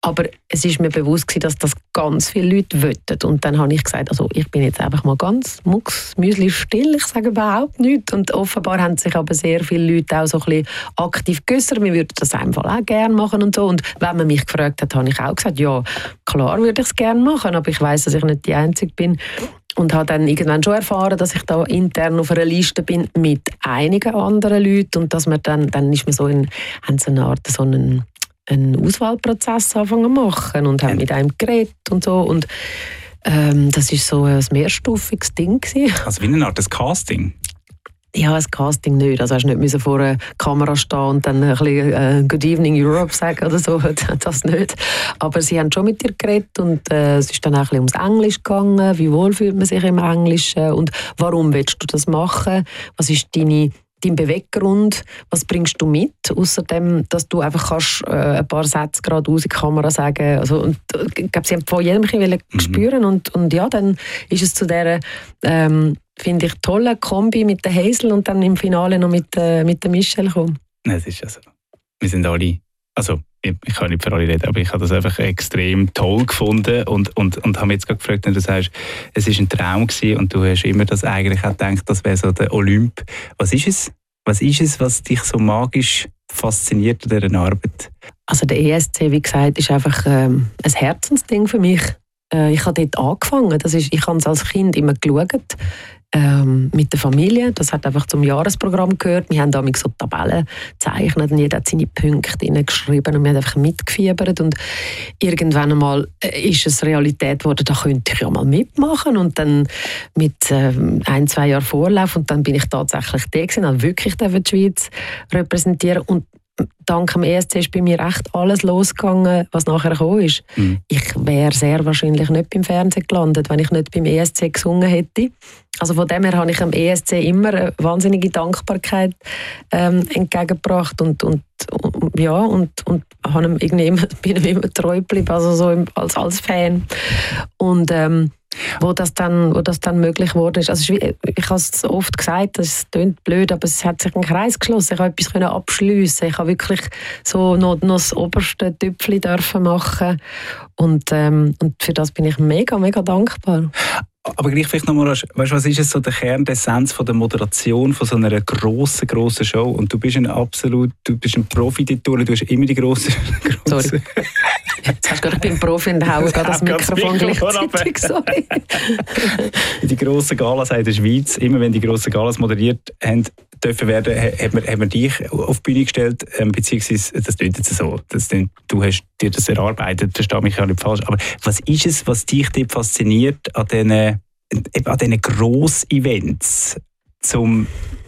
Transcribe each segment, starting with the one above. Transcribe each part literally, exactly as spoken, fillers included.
Aber es ist mir bewusst gewesen, dass das ganz viele Leute wollen. Und dann habe ich gesagt, also ich bin jetzt einfach mal ganz mucks, müsli still, ich sage überhaupt nichts. Und offenbar haben sich aber sehr viele Leute auch so ein bisschen aktiv geäussert. Wir würden das einfach auch gerne machen und so. Und wenn man mich gefragt hat, habe ich auch gesagt, ja, klar würde ich es gerne machen, aber ich weiss, dass ich nicht die Einzige bin. Und habe dann irgendwann schon erfahren, dass ich da intern auf einer Liste bin mit einigen anderen Leuten. Und dass man dann, dann ist man so in, haben so eine Art, so einen einen Auswahlprozess anfangen zu machen und haben mit einem geredet und so. Und ähm, das war so ein mehrstufiges Ding gewesen. Also wie eine Art Casting? Ja, ein Casting nicht. Also hast du nicht vor einer Kamera stehen und dann ein bisschen äh, «Good evening Europe» sagen oder so. Das nicht. Aber sie haben schon mit dir geredet und äh, es ist dann auch ein bisschen ums Englisch gegangen. Wie wohl fühlt man sich im Englischen und warum willst du das machen? Was ist deine dein Beweggrund, was bringst du mit, außerdem, dass du einfach kannst, äh, ein paar Sätze geradeaus in die Kamera sagen. Also, und, ich glaube, sie haben von jedem ein bisschen mhm. spüren und, und ja, dann ist es zu dieser, ähm, finde ich, tollen Kombi mit der Hazel und dann im Finale noch mit, äh, mit der Michelle gekommen. Es ist also, wir sind alle, also ich, ich kann nicht für alle reden, aber ich habe das einfach extrem toll gefunden und, und, und habe mich jetzt gerade gefragt, wenn du sagst, es war ein Traum gewesen und du hast immer das eigentlich auch gedacht, das wäre so der Olymp. Was ist es? Was ist es, was dich so magisch fasziniert an dieser Arbeit? Also der E S C, wie gesagt, ist einfach ähm, ein Herzensding für mich. Äh, ich habe dort angefangen. Das ist, ich habe es als Kind immer geschaut. Ähm, mit der Familie. Das hat einfach zum Jahresprogramm gehört. Wir haben damals so Tabellen gezeichnet und jeder hat seine Punkte hineingeschrieben und wir haben einfach mitgefiebert und irgendwann einmal ist es Realität geworden, da könnte ich ja mal mitmachen und dann mit äh, ein, zwei Jahren Vorlauf und dann bin ich tatsächlich da gewesen, also wirklich die Schweiz repräsentieren und dank dem E S C ist bei mir echt alles losgegangen, was nachher gekommen ist. Mhm. Ich wäre sehr wahrscheinlich nicht beim Fernsehen gelandet, wenn ich nicht beim E S C gesungen hätte. Also von dem her habe ich dem E S C immer eine wahnsinnige Dankbarkeit ähm, entgegengebracht und, und, und ja und, und habe ihm irgendwie immer, bin ihm immer treu geblieben, also so als, als Fan. Und ähm, wo das dann, wo das dann möglich geworden ist. Also ich habe es oft gesagt, das klingt blöd, aber es hat sich ein Kreis geschlossen. Ich habe etwas abschliessen. Ich habe wirklich so noch, noch das oberste Tüpfchen dürfen machen und, ähm, und für das bin ich mega, mega dankbar. Aber gleich vielleicht nochmal, weißt du, was ist es so der Kern, der Essenz von der Moderation von so einer grossen, grossen Show? Und du bist ein absolut, du bist ein Profi dort durch, du hast immer die grossen... Sorry. Jetzt hast du gerade, ich bin Profi und haue gerade das Mikrofon gleichzeitig, sorry. Die grossen Galas in der Schweiz, immer wenn die grossen Galas moderiert haben, dürfen werden, hat man, hat man dich auf die Bühne gestellt, ähm, beziehungsweise, das klingt jetzt so, das klingt, du hast dir das erarbeitet, verstehe mich ja nicht falsch, aber was ist es, was dich dort fasziniert an diesen, an diesen Gross-Events, um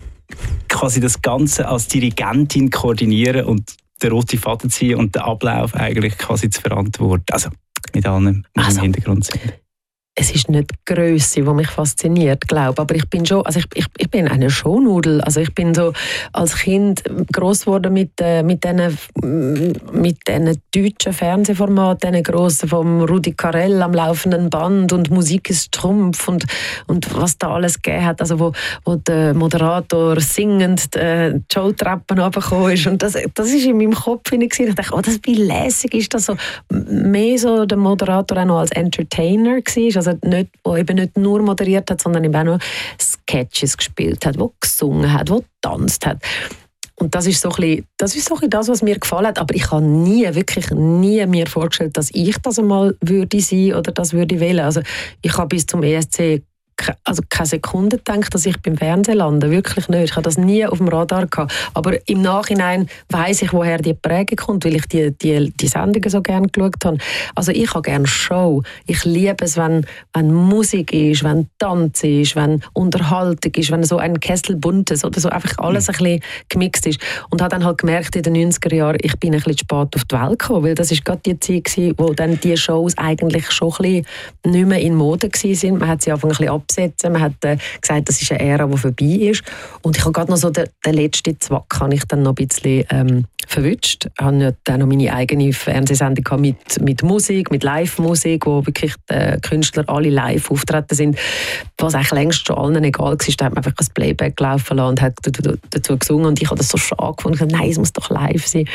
quasi das Ganze als Dirigentin koordinieren und den roten Faden ziehen und den Ablauf eigentlich quasi zu verantworten, also mit allem, was also, im Hintergrund sind? Es ist nicht die Grösse, die mich fasziniert, glaube ich. Aber ich bin schon, also ich, ich, ich bin eine Shownudel. Also ich bin so als Kind gross geworden mit, äh, mit diesen mit diesen deutschen Fernsehformaten, diesen grossen vom Rudi Carell am laufenden Band und Musik ist Trumpf und, und was da alles gegeben hat. Also wo, wo der Moderator singend die Showtreppen runtergekommen ist. Und das, das ist in meinem Kopf gewesen. Ich dachte, oh, das wie lässig ist das so. Mehr so der Moderator auch noch als Entertainer war. Also nicht, der eben nicht nur moderiert hat, sondern eben auch noch Sketches gespielt hat, wo gesungen hat, wo getanzt hat. Und das ist so ein bisschen, das ist so ein bisschen das, was mir gefallen hat. Aber ich habe nie, wirklich nie mir vorgestellt, dass ich das einmal würde sein oder das würde wählen. Also ich habe bis zum E S C also keine Sekunde gedacht, dass ich beim Fernsehen lande. Wirklich nicht. Ich habe das nie auf dem Radar gehabt. Aber im Nachhinein weiss ich, woher die Prägung kommt, weil ich die, die, die Sendungen so gerne geschaut habe. Also ich habe gerne Show. Ich liebe es, wenn, wenn Musik ist, wenn Tanz ist, wenn Unterhaltung ist, wenn so ein Kessel Buntes oder so einfach alles ein bisschen gemixt ist. Und habe dann halt gemerkt in den neunziger Jahren, ich bin ein bisschen spät auf die Welt gekommen, weil das war gerade die Zeit gewesen, wo dann die Shows eigentlich schon ein bisschen nicht mehr in Mode waren. Man hat sie einfach ein bisschen absetzen. Man hat äh, gesagt, das ist eine Ära, die vorbei ist. Und ich habe gerade noch so den, den letzten Zwack habe ich dann noch ein bisschen ähm, verwünscht. Ich hatte dann noch meine eigene Fernsehsendung mit, mit Musik, mit Live-Musik, wo wirklich die Künstler alle live auftreten sind. Was eigentlich längst schon allen egal war, da hat man einfach ein Playback laufen lassen und hat dazu gesungen. Und ich habe das so schade gefunden. Ich dachte, nein, es muss doch live sein.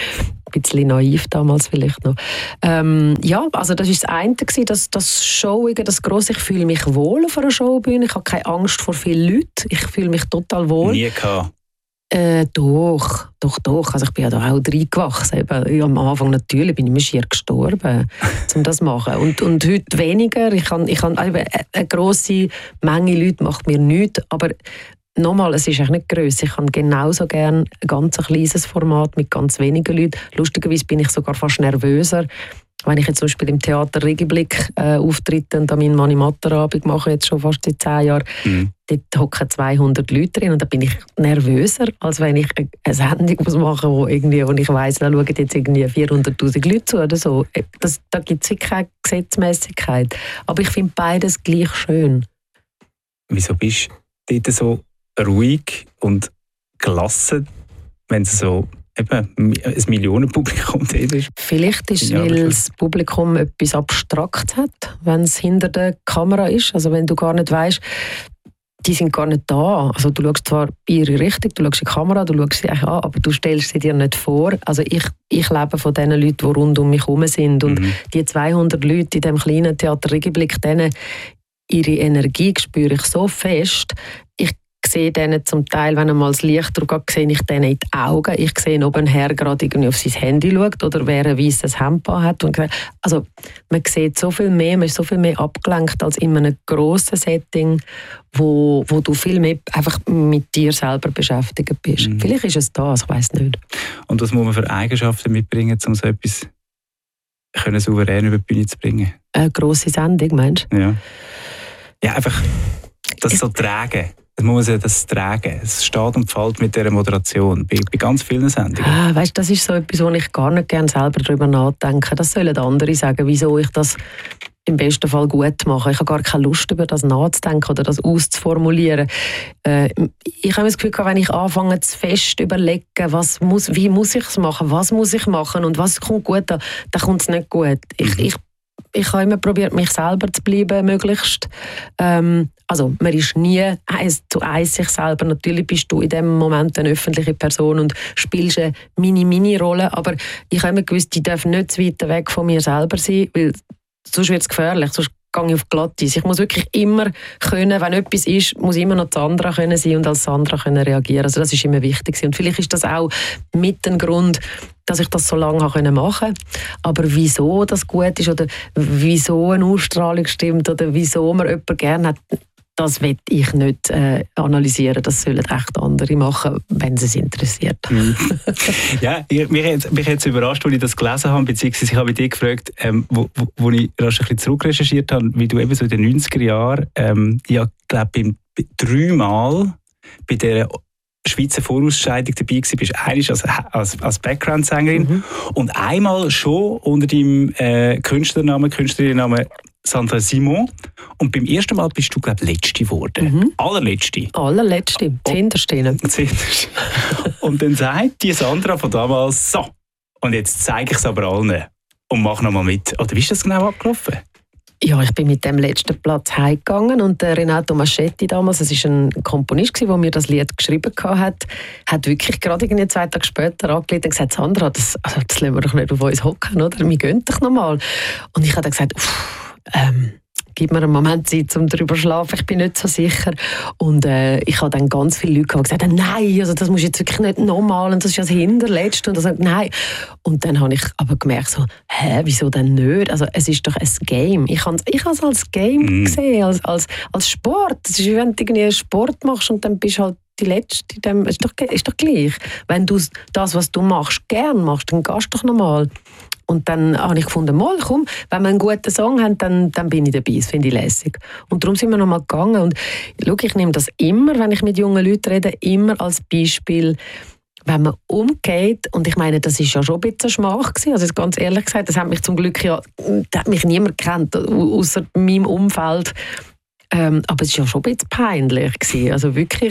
ein bisschen naiv damals vielleicht noch. Ähm, ja, also das war das eine, gewesen, das, das Showige, das Grosse. Ich fühle mich wohl auf einer Showbühne. Ich habe keine Angst vor vielen Leuten. Ich fühle mich total wohl. Nie gehabt. Äh, doch, doch, doch. Also ich bin ja da auch reingewachsen. Eben, am Anfang natürlich bin ich mir schier gestorben, um das zu machen. Und, und heute weniger. Ich kann, ich kann, eine, eine grosse Menge Leute macht mir nichts, aber nochmal, es ist eigentlich nicht grösser. Ich habe genauso gerne ein ganz kleines Format mit ganz wenigen Leuten. Lustigerweise bin ich sogar fast nervöser. Wenn ich jetzt zum Beispiel im Theater Regenblick äh, auftrete und an meinen Manimatter-Abend mache, jetzt schon fast seit zehn Jahren, mhm. dort hocken zweihundert Leute drin und da bin ich nervöser, als wenn ich eine Sendung muss machen muss, wo, irgendwie, wo ich weiss, da schauen jetzt irgendwie vierhunderttausend Leute zu oder so. Das, da gibt es wirklich keine Gesetzmäßigkeit. Aber ich finde beides gleich schön. Wieso bist du dort so ruhig und gelassen, wenn es so eben ein Millionenpublikum dort ist? Vielleicht ist es, weil das Publikum etwas Abstraktes hat, wenn es hinter der Kamera ist. Also wenn du gar nicht weißt, die sind gar nicht da. Also du schaust zwar in ihre Richtung, du schaust in die Kamera, du schaust sie an, aber du stellst sie dir nicht vor. Also ich, ich lebe von den Leuten, die rund um mich herum sind. Und mhm. die zweihundert Leute in diesem kleinen Theater Regenblick, denen ihre Energie spüre ich so fest. Ich sehe denen zum Teil, wenn einmal das Licht drauf geht, sehe ich denen in die Augen. Ich sehe, ob ein Herr gerade irgendwie auf sein Handy schaut oder wer ein weißes Hemd hat. Und also man sieht so viel mehr, man ist so viel mehr abgelenkt als in einem grossen Setting, wo, wo du viel mehr einfach mit dir selber beschäftigt bist. Mhm. Vielleicht ist es das, ich weiss nicht. Und was muss man für Eigenschaften mitbringen, um so etwas können souverän über die Bühne zu bringen? Eine grosse Sendung, meinst du? Ja. Ja, einfach das so tragen. Das muss man das tragen. Es steht und fällt mit dieser Moderation. Bei, bei ganz vielen Sendungen. Ah, weißt, das ist so etwas, wo ich gar nicht gerne selber darüber nachdenke. Das sollen andere sagen, wieso ich das im besten Fall gut mache. Ich habe gar keine Lust, über das nachzudenken oder das auszuformulieren. Äh, ich habe das Gefühl, wenn ich anfange zu fest überlegen, was muss, wie muss ich es machen, was muss ich machen und was kommt gut an, dann kommt es nicht gut. Ich, ich Ich habe immer probiert, mich selber zu bleiben, möglichst. Ähm, also, man ist nie eins zu eins sich selber. Natürlich bist du in dem Moment eine öffentliche Person und spielst eine Mini-Mini-Rolle. Aber ich habe immer gewusst, die dürfen nicht zu weit weg von mir selber sein, weil sonst wird es gefährlich. Sonst gehe ich auf Glatteis. Ich muss wirklich immer können, wenn etwas ist, muss immer noch Sandra können sein und als Sandra können reagieren. Also das ist immer wichtig. Und vielleicht ist das auch mit ein Grund, dass ich das so lange machen konnte. Aber wieso das gut ist oder wieso eine Ausstrahlung stimmt oder wieso man jemanden gerne hat, das will ich nicht äh, analysieren. Das sollen echt andere machen, wenn es sie interessiert. Mhm. Ja, ich, mich hat mich jetzt überrascht, als ich das gelesen habe, beziehungsweise ich habe dich gefragt, ähm, wo, wo, wo ich rasch ein bisschen zurückrecherchiert habe, wie du eben so in den neunziger Jahren, ähm, ich glaube, dreimal bei der Schweizer Vorausscheidung dabei gewesen bist. Einmal als, als, als Background-Sängerin mhm. und einmal schon unter deinem äh, Künstlernamen, Künstlerinnennamen Sandra Simon. Und beim ersten Mal bist du, glaube ich, Letzte geworden. Mhm. Allerletzte. Allerletzte. Zehnterste. Zehnterste. Und dann sagt die Sandra von damals, so, und jetzt zeige ich es aber allen und mach noch mal mit. Oder wie ist das genau abgelaufen? Ja, ich bin mit dem letzten Platz heimgegangen und der Renato Maschetti damals, das war ein Komponist, der mir das Lied geschrieben hat, hat wirklich gerade irgendwie zwei Tage später angelegt und gesagt, Sandra, das, also das lassen wir doch nicht auf uns hocken, oder? Wir gehen doch noch mal. Und ich habe dann gesagt, uff, ähm, gib mir einen Moment Zeit, um darüber zu schlafen, ich bin nicht so sicher. Und äh, ich habe dann ganz viele Leute, die gesagt haben, nein, also das musst du jetzt wirklich nicht nochmal und das ist ja das Hinterletzte. Und dann sagt nein. Und dann habe ich aber gemerkt, so, hä, wieso denn nicht? Also es ist doch ein Game. Ich habe ich es als Game mm. gesehen, als, als, als Sport. Das ist wie wenn du irgendwie einen Sport machst und dann bist du halt die Letzte. Dann ist doch, ist doch gleich. Wenn du das, was du machst, gern machst, dann gehst du doch nochmal. Und dann habe ich gefunden, mal, komm, wenn wir einen guten Song haben, dann, dann bin ich dabei. Das finde ich lässig. Und darum sind wir noch mal gegangen. Und schau, ich nehme das immer, wenn ich mit jungen Leuten rede, immer als Beispiel, wenn man umgeht. Und ich meine, das war ja schon ein bisschen Schmach gewesen. Also ganz ehrlich gesagt, das hat mich zum Glück ja, das hat mich niemand gekannt, außer meinem Umfeld. Ähm, aber es war ja schon ein bisschen peinlich gewesen. Also wirklich.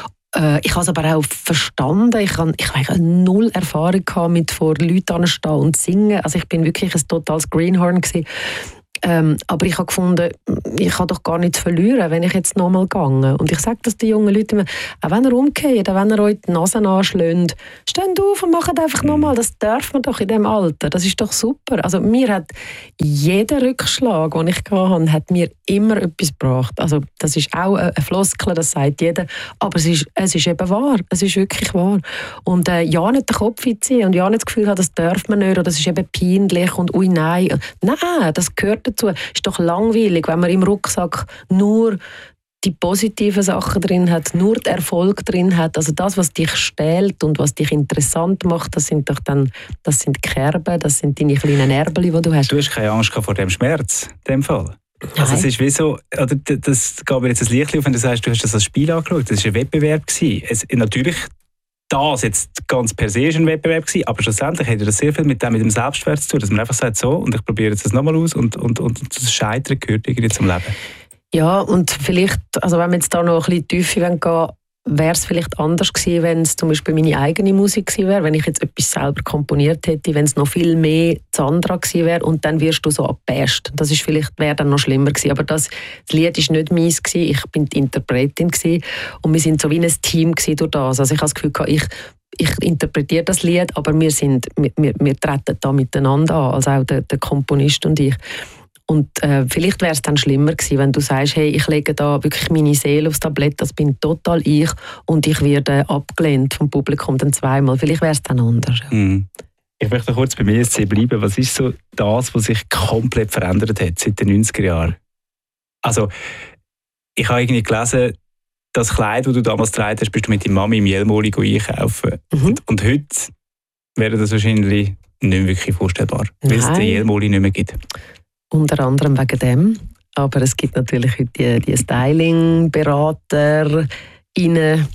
Ich habe es aber auch verstanden. Ich habe ich habe null Erfahrung gehabt mit vor Leuten anstehen und singen. Also ich bin wirklich ein totales Greenhorn gewesen. Ähm, aber ich habe gefunden, ich habe doch gar nichts verlieren, wenn ich jetzt nochmal gehe. Und ich sage das den jungen Leuten immer, auch wenn ihr umgeht, auch wenn ihr euch die Nase anschlägt, steht auf und macht einfach nochmal. Das darf man doch in diesem Alter. Das ist doch super. Also mir hat jeder Rückschlag, den ich hatte, hat mir immer etwas gebracht. Also das ist auch eine Floskel, das sagt jeder. Aber es ist, es ist eben wahr. Es ist wirklich wahr. Und äh, ja, nicht den Kopf einziehen und ja, nicht das Gefühl haben, das darf man nicht oder das ist eben peinlich und ui, nein. Nein, das gehört dazu. Es ist doch langweilig, wenn man im Rucksack nur die positiven Sachen drin hat, nur den Erfolg drin hat. Also das, was dich stählt und was dich interessant macht, das sind doch dann, das sind Kerben, das sind deine kleinen Erbeli, die du hast. Du hast keine Angst vor dem Schmerz, in dem Fall? Also es ist wie so, oder das geht mir jetzt ein Licht auf, wenn du sagst, du hast das als Spiel angeschaut, das war ein Wettbewerb gewesen. Es, natürlich, das jetzt ganz per se ist ein Wettbewerb gewesen, aber schlussendlich hat das sehr viel mit dem, mit dem Selbstwert zu tun, dass man einfach sagt, so, und ich probiere jetzt das nochmal aus und, und, und das Scheitern gehört irgendwie zum Leben. Ja, und vielleicht, also wenn wir jetzt da noch ein bisschen tiefer gehen wollen, wäre es vielleicht anders gewesen, wenn es zum Beispiel meine eigene Musik gewesen wäre, wenn ich jetzt etwas selber komponiert hätte, wenn es noch viel mehr Sandra gewesen wäre und dann wirst du so abgebasht. Das ist vielleicht, wäre dann noch schlimmer gewesen. Aber das, das Lied war nicht meins gewesen, ich bin die Interpretin gewesen und wir sind so wie ein Team gewesen durch das. Also ich habe das Gefühl gehabt, ich ich interpretiere das Lied, aber wir, sind, wir, wir, wir treten da miteinander an, also auch der, der Komponist und ich. Und äh, vielleicht wäre es dann schlimmer gewesen, wenn du sagst, hey, ich lege da wirklich meine Seele aufs Tablett, das bin total ich und ich werde abgelehnt vom Publikum dann zweimal. Vielleicht wäre es dann anders. Ja. Mm. Ich möchte kurz beim E S C bleiben. Was ist so das, was sich komplett verändert hat seit den neunziger Jahren? Also, ich habe irgendwie gelesen, das Kleid, das du damals getragen hast, bist du mit deiner Mami im Jelmoli einkaufen. Mhm. Und, und heute wäre das wahrscheinlich nicht mehr wirklich vorstellbar, weil es den Jelmoli nicht mehr gibt. Unter anderem wegen dem. Aber es gibt natürlich heute die, die Styling-Berater, die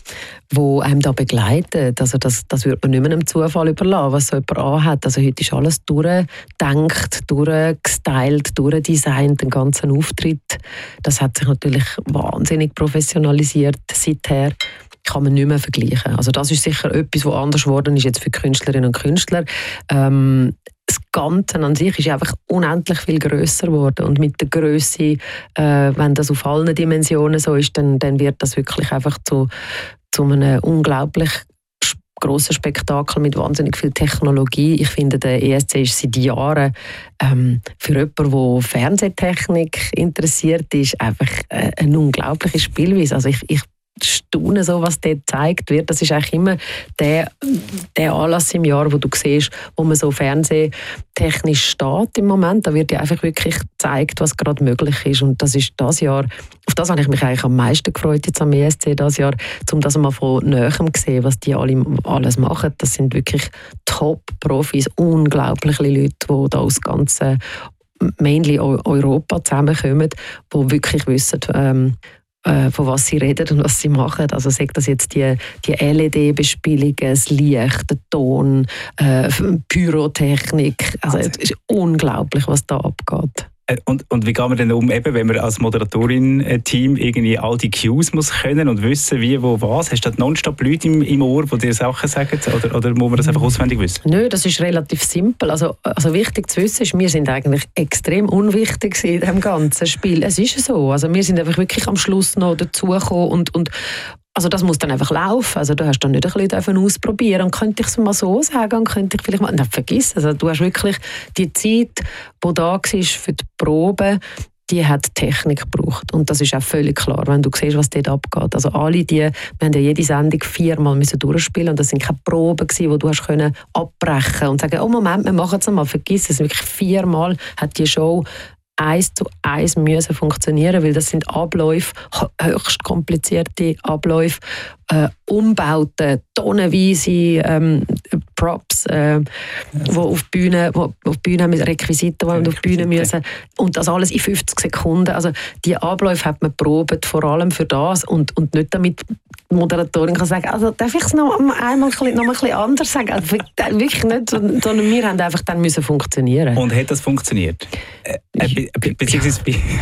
einem da begleiten. Also das, das würde man nicht mehr einem Zufall überlassen, was so jemand anhat. Also heute ist alles durchgedacht, durchgestylt, durchdesignt, den ganzen Auftritt. Das hat sich natürlich wahnsinnig professionalisiert seither. Kann man nicht mehr vergleichen. Also das ist sicher etwas, was anders geworden ist jetzt für Künstlerinnen und Künstler. Ähm, das Ganze an sich ist einfach unendlich viel grösser geworden und mit der Grösse, äh, wenn das auf allen Dimensionen so ist, dann, dann wird das wirklich einfach zu, zu einem unglaublich grossen Spektakel mit wahnsinnig viel Technologie. Ich finde, der E S C ist seit Jahren ähm, für jemanden, der Fernsehtechnik interessiert ist, einfach äh, eine unglaubliche Spielweise. Also ich, ich staune so, was dort gezeigt wird. Das ist eigentlich immer der, der Anlass im Jahr, wo du siehst, wo man so fernsehtechnisch steht im Moment. Da wird ja einfach wirklich gezeigt, was gerade möglich ist. Und das ist das Jahr, auf das habe ich mich eigentlich am meisten gefreut jetzt am E S C das Jahr, um das mal von Nähem zu sehen, was die alle alles machen. Das sind wirklich Top-Profis, unglaubliche Leute, die da aus ganzen mainly Europa zusammenkommen, die wirklich wissen, ähm, von was sie reden und was sie machen. Also sagt das jetzt die, die L E D-Bespielungen, das Licht, der Ton, äh, Pyrotechnik. Also es ist unglaublich, was da abgeht. Und, und wie geht man denn um, eben, wenn man als Moderatorin-Team irgendwie all die Cues muss können und wissen, wie, wo, was? Hast du nonstop Leute im, im Ohr, die dir Sachen sagen? Oder, oder muss man das einfach auswendig wissen? Nö, das ist relativ simpel. Also, also wichtig zu wissen ist, wir sind eigentlich extrem unwichtig in diesem ganzen Spiel. Es ist so. Also wir sind einfach wirklich am Schluss noch dazugekommen und, und also das muss dann einfach laufen. Also du hast dann nicht ein bisschen ausprobieren und könnte ich es mal so sagen und könnte ich vielleicht mal, nein, vergiss es. Also du hast wirklich die Zeit, die da war für die Probe, die hat Technik gebraucht. Und das ist auch völlig klar, wenn du siehst, was dort abgeht. Also alle die, wir haben ja jede Sendung viermal müssen durchspielen und das sind keine Proben gewesen, wo du hast können abbrechen und sagen, oh Moment, wir machen es mal, vergiss es. Wirklich viermal hat die Show eins zu eins müssen funktionieren, weil das sind Abläufe, höchst komplizierte Abläufe, äh, Umbauten, tonnenweise ähm, Props, äh, wo auf die Bühne, wo auf die Bühne mit Requisiten, die auf die Bühne müssen und das alles in fünfzig Sekunden. Also die Abläufe hat man probiert, vor allem für das und, und nicht damit die Moderatorin kann sagen, also darf ich es noch einmal noch ein bisschen anders sagen? Also wirklich nicht, sondern wir haben einfach dann müssen funktionieren. Und hat das funktioniert? Äh, be- be- beziehungsweise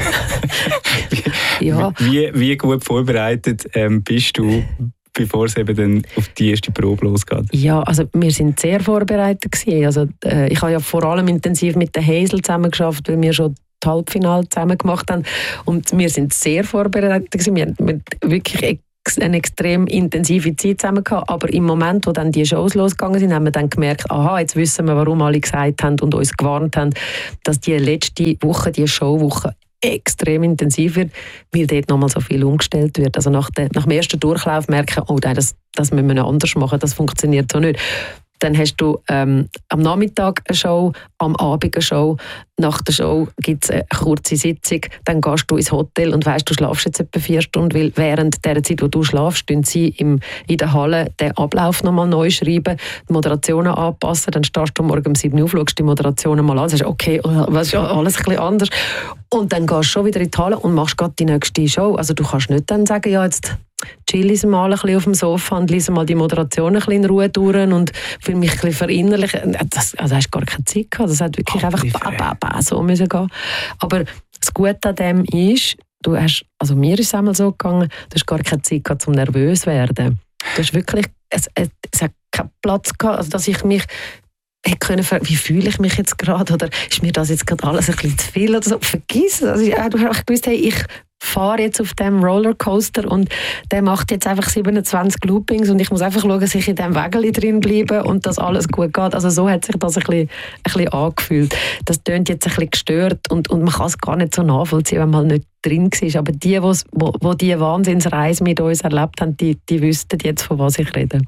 ja. wie, wie gut vorbereitet ähm, bist du, bevor es eben dann auf die erste Probe losgeht? Ja, also wir sind sehr vorbereitet gewesen. Also, äh, ich habe ja vor allem intensiv mit der Hazel zusammengearbeitet, weil wir schon das Halbfinale zusammen gemacht haben. Und wir sind sehr vorbereitet gewesen. Wir haben wirklich eine extrem intensive Zeit zusammen gehabt. Aber im Moment, wo dann die Shows losgegangen sind, haben wir dann gemerkt, aha, jetzt wissen wir, warum alle gesagt haben und uns gewarnt haben, dass die letzte Woche, die Showwoche, extrem intensiv wird, weil dort nochmal so viel umgestellt wird. Also nach, de, nach dem ersten Durchlauf merken, oh nein, das, das müssen wir noch anders machen, das funktioniert so nicht. Dann hast du ähm, am Nachmittag eine Show, am Abend eine Show. Nach der Show gibt es eine kurze Sitzung. Dann gehst du ins Hotel und weisst, du schlafst jetzt etwa vier Stunden, weil während der Zeit, wo du schlafst, tun sie im, in der Halle den Ablauf nochmal neu schreiben, die Moderationen anpassen. Dann stehst du morgen um sieben Uhr auf, schaust die Moderationen mal an und sagst, okay, was ist ja alles ein bisschen anders. Und dann gehst du schon wieder in die Halle und machst gerade die nächste Show. Also du kannst nicht dann sagen, ja, jetzt chill ich mal ein bisschen auf dem Sofa und lese mal die Moderation ein bisschen in Ruhe durch und will mich ein bisschen verinnerlichen. Das, also hast gar keine Zeit gehabt. Das hat wirklich oh, einfach ba, ba, ba, so müssen gehen. Aber das Gute an dem ist, du hast, also mir ist es einmal so gegangen, du hast gar keine Zeit gehabt, um nervös zu werden. Du hast wirklich, es, es, es hat keinen Platz gehabt, also dass ich mich können, wie fühle ich mich jetzt gerade oder ist mir das jetzt gerade alles ein bisschen zu viel oder so. Vergiss es. Also, ja, du hast gewusst, hey, ich fahre jetzt auf dem Rollercoaster und der macht jetzt einfach siebenundzwanzig Loopings und ich muss einfach schauen, dass ich in diesem Wägeli drin bleibe und dass alles gut geht. Also so hat sich das ein bisschen, ein bisschen angefühlt. Das tönt jetzt ein bisschen gestört und, und man kann es gar nicht so nachvollziehen, wenn man nicht drin war. Aber die, wo, wo die Wahnsinnsreise mit uns erlebt haben, die, die wüssten jetzt, von was ich rede.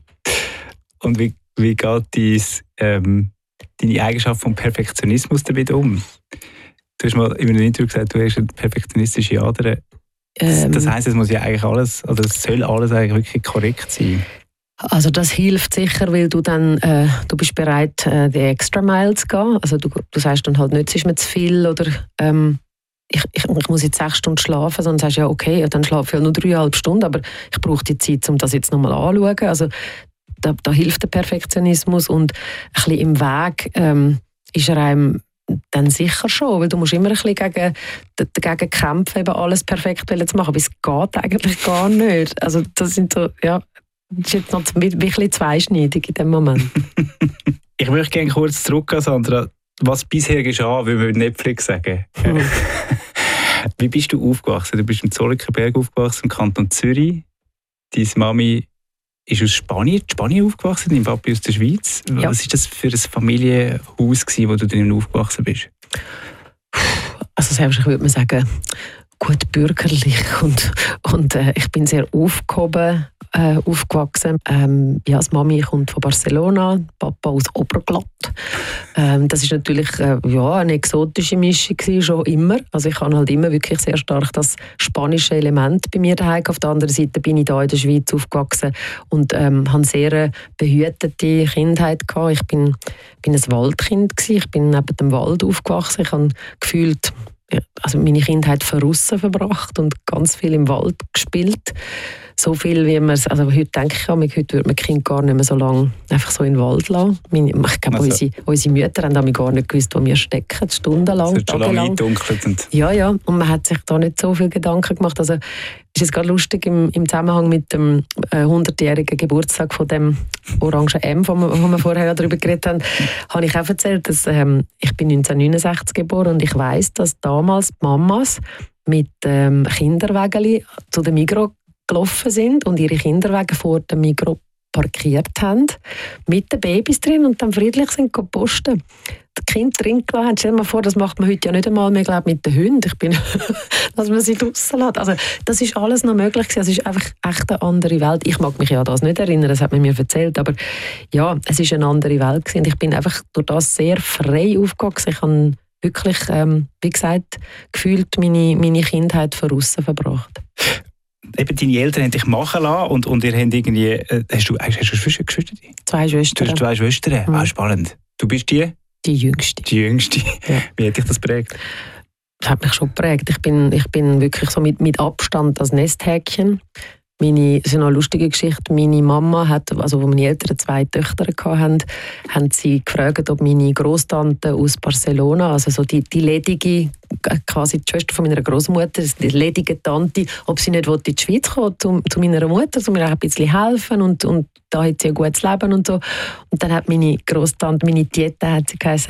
Und wie, wie geht dies, ähm, deine Eigenschaft vom Perfektionismus damit um? Du hast mal in einem Interview gesagt, du hast eine perfektionistische Ader. Ähm, das heisst, es muss ja eigentlich alles, oder es soll alles eigentlich wirklich korrekt sein. Also das hilft sicher, weil du dann, äh, du bist bereit, äh, die extra Mile zu gehen. Also du, du sagst dann halt nicht, es ist mir zu viel oder ähm, ich, ich, ich muss jetzt sechs Stunden schlafen, sondern sagst ja okay, dann schlafe ich halt nur dreieinhalb Stunden, aber ich brauche die Zeit, um das jetzt nochmal anzuschauen. Also da, da hilft der Perfektionismus und ein bisschen im Weg ähm, ist er einem dann sicher schon, weil du musst immer ein bisschen gegen, dagegen kämpfen, eben alles perfekt zu machen, aber es geht eigentlich gar nicht. Also das sind so, ja, das ist jetzt noch ein bisschen zweischneidig in dem Moment. Ich möchte gerne kurz zurückgehen, Sandra. Was bisher geschah, will man mit Netflix sagen. Mhm. Wie bist du aufgewachsen? Du bist im Zollikerberg aufgewachsen, im Kanton Zürich. Deine Mami ist aus Spanien, Spanien aufgewachsen, dein Papi aus der Schweiz. Ja. Was war das für ein Familienhaus, wo du drin aufgewachsen bist? Also selbst, ich würde mal sagen, gut bürgerlich und, und äh, ich bin sehr aufgehoben äh, aufgewachsen. Ähm, ja, die Mami kommt von Barcelona, Papa aus Oberglatt. Ähm, das ist natürlich äh, ja, eine exotische Mischung gewesen, schon immer. Also ich habe halt immer wirklich sehr stark das spanische Element bei mir daheim. Auf der anderen Seite bin ich da in der Schweiz aufgewachsen und ähm, habe sehr eine behütete Kindheit gehabt. Ich bin, bin ein Waldkind gewesen. Ich bin neben dem Wald aufgewachsen. Ich habe gefühlt also meine Kindheit draussen verbracht und ganz viel im Wald gespielt. So viel, wie man es, also heute denke ich an mich, heute würde man Kind gar nicht mehr so lange einfach so in den Wald lassen. Meine, ich glaube, also, unsere, unsere Mütter haben damit gar nicht gewusst, wo wir stecken, stundenlang, es tagelang. Schon lange ja, ja, und man hat sich da nicht so viel Gedanken gemacht. Also ist es gerade lustig im, im Zusammenhang mit dem äh, hundertjährigen Geburtstag von dem orangen M, wo wir, wo wir vorher darüber geredet haben, habe ich auch erzählt, dass ähm, ich bin neunzehnhundertneunundsechzig geboren und ich weiss, dass damals die Mamas mit ähm, Kinderwägeli zu den Migros gelaufen sind und ihre Kinderwagen vor dem Migros parkiert haben, mit den Babys drin und dann friedlich sind posten. Die Kinder drin gelassen haben. Stell dir mal vor, das macht man heute ja nicht einmal mehr, glaube mit den Hunden. Ich bin, dass man sie draussen lässt. Also, das ist alles noch möglich gewesen. Es ist einfach echt eine andere Welt. Ich mag mich ja an das nicht erinnern, das hat man mir erzählt, aber ja, es ist eine andere Welt gewesen. Ich bin einfach durch das sehr frei aufgewachsen. Ich habe wirklich, ähm, wie gesagt, gefühlt meine, meine Kindheit von aussen verbracht. Eben, deine Eltern haben dich machen lassen und, und ihr habt irgendwie... Äh, hast, du, hast du Geschwister? Geschwister? Zwei Schwestern. Du hast zwei Schwestern? Mhm. Ah, spannend. Du bist die? Die Jüngste. Die Jüngste. Ja. Wie hat dich das geprägt? Das hat mich schon geprägt. Ich bin, ich bin wirklich so mit, mit Abstand das Nesthäkchen. Meine, das ist eine lustige Geschichte. Meine Mama hat, also wo meine Eltern zwei Töchter hatten, haben sie gefragt, ob meine Grosstante aus Barcelona, also so die, die ledige, quasi die Schwester von meiner Großmutter, die ledige Tante, ob sie nicht in die Schweiz kommen zu, zu meiner Mutter, um mir auch ein bisschen helfen und, und da hat sie ein gutes Leben und so. Und dann hat meine Grosstante, meine Tiete, hat sie geheißen,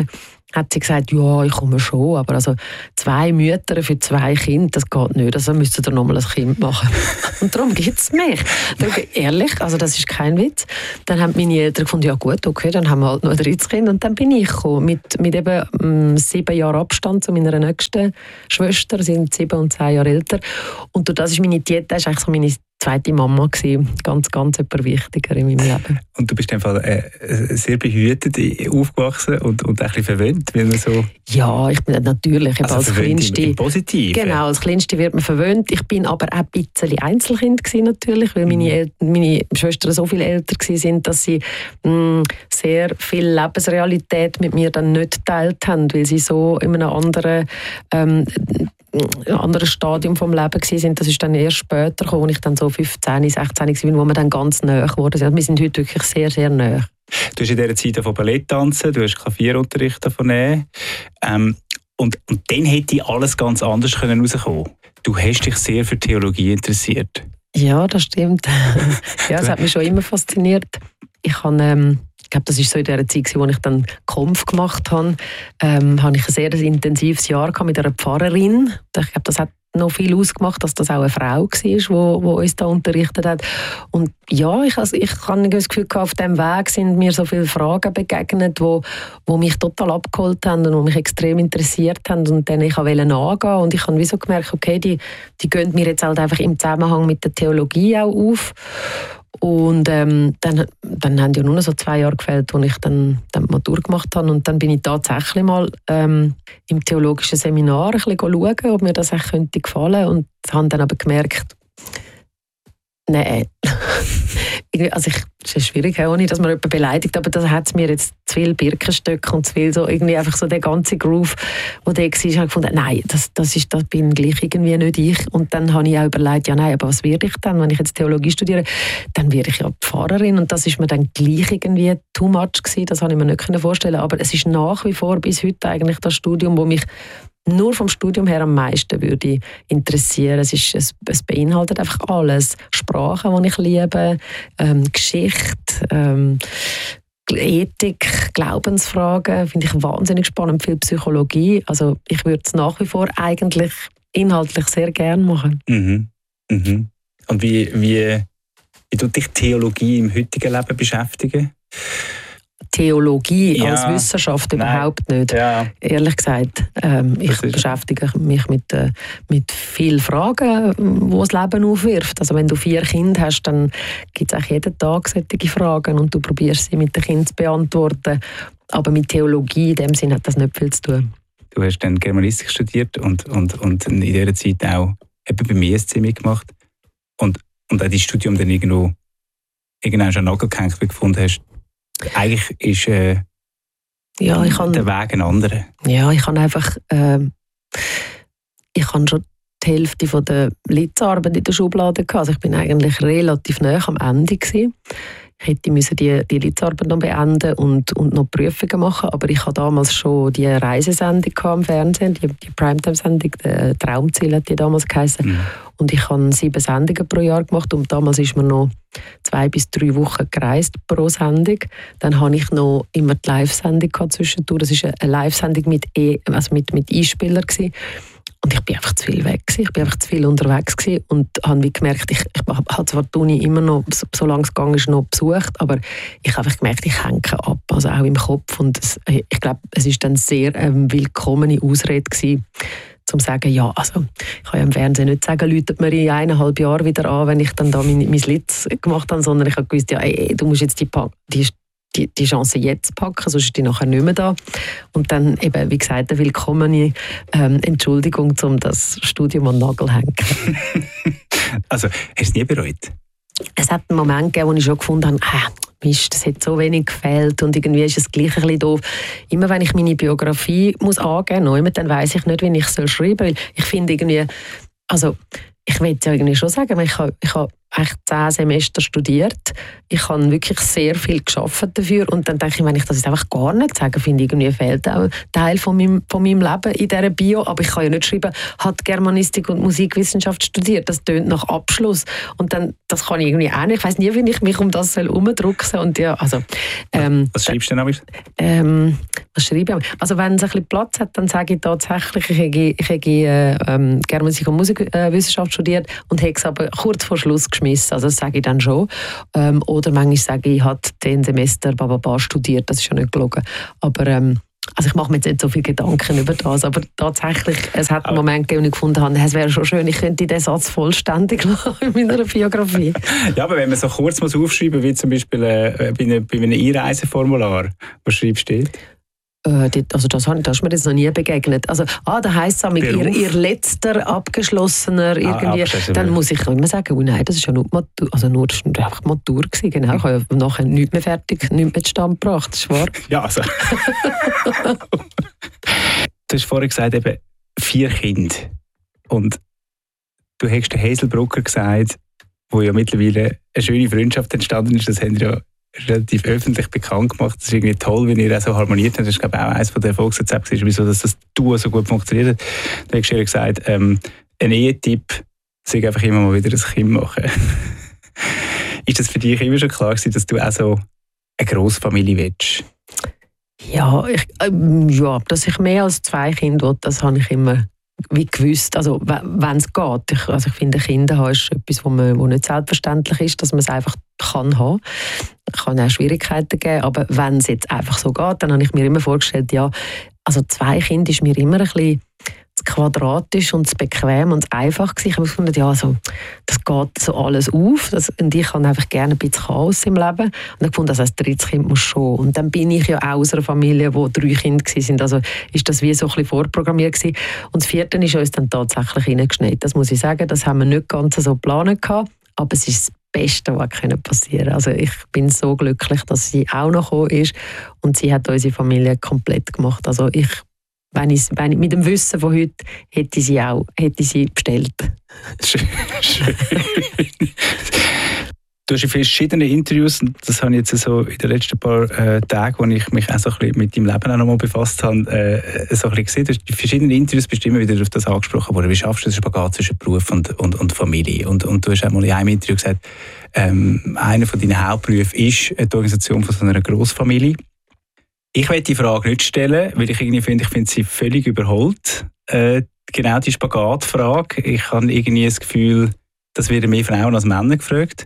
hat sie gesagt, ja, ich komme schon, aber also zwei Mütter für zwei Kinder, das geht nicht, also müsst ihr nochmal ein Kind machen. Und darum gibt es mich. Darum, ehrlich, also das ist kein Witz. Dann haben meine Eltern gefunden, ja gut, okay, dann haben wir halt noch ein drittes Kind und dann bin ich gekommen, mit, mit eben ähm, sieben Jahren Abstand zu meiner nächsten Schwester, sie sind sieben und zwei Jahre älter. Und durch das ist meine Diät, das ist eigentlich so meine zweite Mama gewesen. Ganz, ganz etwas wichtiger in meinem Leben. Und du bist einfach äh, sehr behütet aufgewachsen und, und ein bisschen verwöhnt, weil man so... Ja, ich bin natürlich also als Kleinste... Im Positiven. Genau, als Kleinste wird man verwöhnt. Ich bin aber auch ein bisschen Einzelkind gewesen, natürlich, weil meine, El- meine Schwestern so viel älter waren, dass sie mh, sehr viel Lebensrealität mit mir dann nicht geteilt haben, weil sie so in einem anderen... Ähm, ein anderes Stadium vom Leben waren. Das ist dann erst später gekommen, als ich dann so fünfzehn, sechzehn war, wo wir dann ganz nahe geworden sind. Wir sind heute wirklich sehr, sehr nahe. Du hast in dieser Zeit von Ballett tanzen, du hast Klavierunterricht davon nehmen. Ähm, und, und dann hätte alles ganz anders können rauskommen können. Du hast dich sehr für Theologie interessiert. Ja, das stimmt. Ja, das hat mich schon immer fasziniert. Ich habe... Ähm, Ich glaube, das war so in der Zeit, als ich dann Konf gemacht habe. Ähm, hatte ich ein sehr intensives Jahr mit einer Pfarrerin. Ich glaube, das hat noch viel ausgemacht, dass das auch eine Frau war, die, die uns da unterrichtet hat. Und ja, ich, also, ich habe das Gefühl, auf diesem Weg sind mir so viele Fragen begegnet, die, die mich total abgeholt haben und die mich extrem interessiert haben und denen ich wollte nachgehen. Und ich habe wie so gemerkt, okay, die, die gehen mir jetzt halt einfach im Zusammenhang mit der Theologie auch auf. Und ähm, dann, dann haben ja nur noch so zwei Jahre gefehlt, als ich dann, dann die Matur gemacht habe. Und dann bin ich tatsächlich mal ähm, im theologischen Seminar ein bisschen schauen, ob mir das echt könnte gefallen. Und habe dann aber gemerkt, nein. Also ich, es ist schwierig, auch nicht, dass man jemanden beleidigt, aber das hat mir jetzt zu viel Birkenstöcke und zu viel so irgendwie einfach so der ganze Groove, der da war, habe ich gefunden, nein, das, das, ist, das bin gleich irgendwie nicht ich. Und dann habe ich auch überlegt, ja nein, aber was werde ich dann, wenn ich jetzt Theologie studiere? Dann werde ich ja Pfarrerin und das ist mir dann gleich irgendwie too much gewesen, das habe ich mir nicht vorstellen können, aber es ist nach wie vor bis heute eigentlich das Studium, wo mich nur vom Studium her am meisten würde interessieren. Es, ist, es, es beinhaltet einfach alles. Sprachen, die ich liebe, ähm, Geschichte, ähm, Ethik, Glaubensfragen, finde ich wahnsinnig spannend, viel Psychologie. Also ich würde es nach wie vor eigentlich inhaltlich sehr gerne machen. Mhm. Mhm. Und wie, wie, wie tut dich Theologie im heutigen Leben beschäftigen? Theologie ja, als Wissenschaft nein, überhaupt nicht. Ja. Ehrlich gesagt, ähm, ich beschäftige mich mit, äh, mit vielen Fragen, die das Leben aufwirft. Also wenn du vier Kinder hast, dann gibt es eigentlich jeden Tag solche Fragen und du probierst sie mit den Kindern zu beantworten. Aber mit Theologie in dem Sinne hat das nicht viel zu tun. Du hast dann Germanistik studiert und, und, und in dieser Zeit auch eben bei mir E S C mitgemacht. Und, und auch dein Studium dann irgendwo irgendwann schon angehängt, wie du gefunden hast, eigentlich ist äh, ja, ich kann, der Weg ein anderer. Ja, ich habe einfach äh, ich habe schon die Hälfte von der Litzarbeit in der Schublade gehabt. Also ich bin eigentlich relativ nah am Ende gewesen. Ich hätte müssen die, die Litzarbeit noch beenden und, und noch Prüfungen machen, aber ich hatte damals schon die Reisesendung am Fernsehen, die, die Primetime-Sendung, der Traumziel hat die damals geheißen. Mhm. Und ich habe sieben Sendungen pro Jahr gemacht und damals ist man noch zwei bis drei Wochen gereist pro Sendung. Dann hatte ich noch immer die Live-Sendung zwischendurch. Das war eine Live-Sendung mit, e, also mit, mit Einspielern gewesen. Und ich bin einfach zu viel weg gewesen. Ich bin einfach zu viel unterwegs gewesen und habe wie gemerkt, ich, ich habe zwar die Uni immer noch, so, solange es gegangen ist, noch besucht, aber ich habe einfach gemerkt, ich hänge ab, also auch im Kopf. Und es, ich glaube, es ist dann sehr ähm, willkommene Ausrede gewesen, zum sagen, ja, also ich kann ja im Fernsehen nicht sagen, läutet mir in eineinhalb Jahren wieder an, wenn ich dann da mein, mein Litz gemacht habe, sondern ich habe gewusst, ja, ey, du musst jetzt die, die Die, die Chance jetzt packen, sonst ist die nachher nicht mehr da. Und dann eben, wie gesagt, eine willkommene ähm, Entschuldigung, um das Studium an den Nagel zu hängen. Also, hast du es nie bereut? Es hat einen Moment gegeben, wo ich schon gefunden habe, ah, Mist, das hat so wenig gefehlt und irgendwie ist es gleich ein bisschen doof. Immer wenn ich meine Biografie muss angeben muss, dann weiss ich nicht, wie ich es schreiben soll. Ich finde irgendwie, also ich will es ja irgendwie schon sagen, ich habe, ich habe eigentlich zehn Semester studiert. Ich habe wirklich sehr viel gearbeitet dafür und dann denke ich, wenn ich das jetzt einfach gar nicht sage, finde ich, irgendwie fehlt auch ein Teil von meinem, von meinem Leben in dieser Bio. Aber ich kann ja nicht schreiben, hat Germanistik und Musikwissenschaft studiert. Das tönt nach Abschluss. Und dann, das kann ich irgendwie auch nicht. Ich weiss nie, wie ich mich um das herumdrücken soll. Und ja, also, ähm, was schreibst du denn aber? Ähm, was schreibe ich? Also wenn es ein bisschen Platz hat, dann sage ich tatsächlich, ich habe, ich habe äh, Germanistik und Musikwissenschaft studiert und habe es aber kurz vor Schluss geschmissen. Also das sage ich dann schon. Ähm, oder manchmal sage ich, ich habe zehn Semester Bababa studiert, das ist ja nicht gelogen. Aber ähm, also ich mache mir jetzt nicht so viele Gedanken über das, aber tatsächlich, es hat einen Moment gegeben, wo ich gefunden habe, es wäre schon schön, ich könnte diesen Satz vollständig machen in meiner Biografie. Ja, aber wenn man so kurz muss aufschreiben, wie zum Beispiel äh, bei, einem, bei einem Einreiseformular, was schreibst du? Äh, also das, das ist mir jetzt noch nie begegnet. Also, ah, da heisst es, ihr, ihr letzter abgeschlossener irgendwie, ah, dann muss ich immer sagen, oh nein, das ist ja nur Matur, also nur, das war einfach Matur gewesen, genau. Ich habe ja nachher nichts mehr fertig, nichts mehr zustande gebracht, das ist wahr. Ja, also. Du hast vorhin gesagt, eben vier Kinder. Und du hast den Haselbrucker gesagt, wo ja mittlerweile eine schöne Freundschaft entstanden ist, das haben wir ja relativ öffentlich bekannt gemacht. Das ist irgendwie toll, wie ihr auch so harmoniert habt. Das ist, glaube ich, auch eines der Erfolgsrezepte, wieso dass das Duo so gut funktioniert. Du hast ja gesagt, ähm, ein Ehetipp sei einfach immer mal wieder ein Kind machen. Ist das für dich immer schon klar gewesen, dass du auch so eine Grossfamilie willst? Ja, ich, äh, ja, dass ich mehr als zwei Kinder will, das habe ich immer wie gewusst, also wenn es geht. Ich, also ich finde, Kinder haben ist etwas, wo, man, wo nicht selbstverständlich ist, dass man es einfach kann haben. Es kann auch Schwierigkeiten geben, aber wenn es jetzt einfach so geht, dann habe ich mir immer vorgestellt, ja, also zwei Kinder ist mir immer ein bisschen zu quadratisch und zu bequem und zu einfach gewesen. Ich habe gefunden, ja, also, das geht so alles auf. Das, und ich habe einfach gerne ein bisschen Chaos im Leben. Und ich habe gefunden, also das dritte Kind muss schon. Und dann bin ich ja auch aus einer Familie, wo drei Kinder waren. Also ist das wie so ein bisschen vorprogrammiert gewesen. Und das vierte ist uns dann tatsächlich reingeschneit. Das muss ich sagen, das haben wir nicht ganz so geplant gehabt. Aber es ist das Beste, was passieren konnte. Also ich bin so glücklich, dass sie auch noch gekommen ist. Und sie hat unsere Familie komplett gemacht. Also ich Wenn ich, wenn ich, mit dem Wissen von heute hätte ich sie auch hätte ich sie bestellt. Schön, schön. Du hast in verschiedenen Interviews, und das habe ich jetzt so in den letzten paar äh, Tagen, wo ich mich auch so ein bisschen mit deinem Leben auch noch mal befasst habe, äh, so ein bisschen gesehen. Du hast in verschiedenen Interviews bist du immer wieder auf das angesprochen worden. Wie schaffst du den Spagat zwischen Beruf und, und, und Familie? Und, und du hast auch mal in einem Interview gesagt, ähm, einer von deinen Hauptberufen ist die Organisation von so einer Grossfamilie. Ich will die Frage nicht stellen, weil ich irgendwie finde, ich finde sie völlig überholt. Äh, genau die Spagatfrage. Ich habe irgendwie das Gefühl, das werden mehr Frauen als Männer gefragt.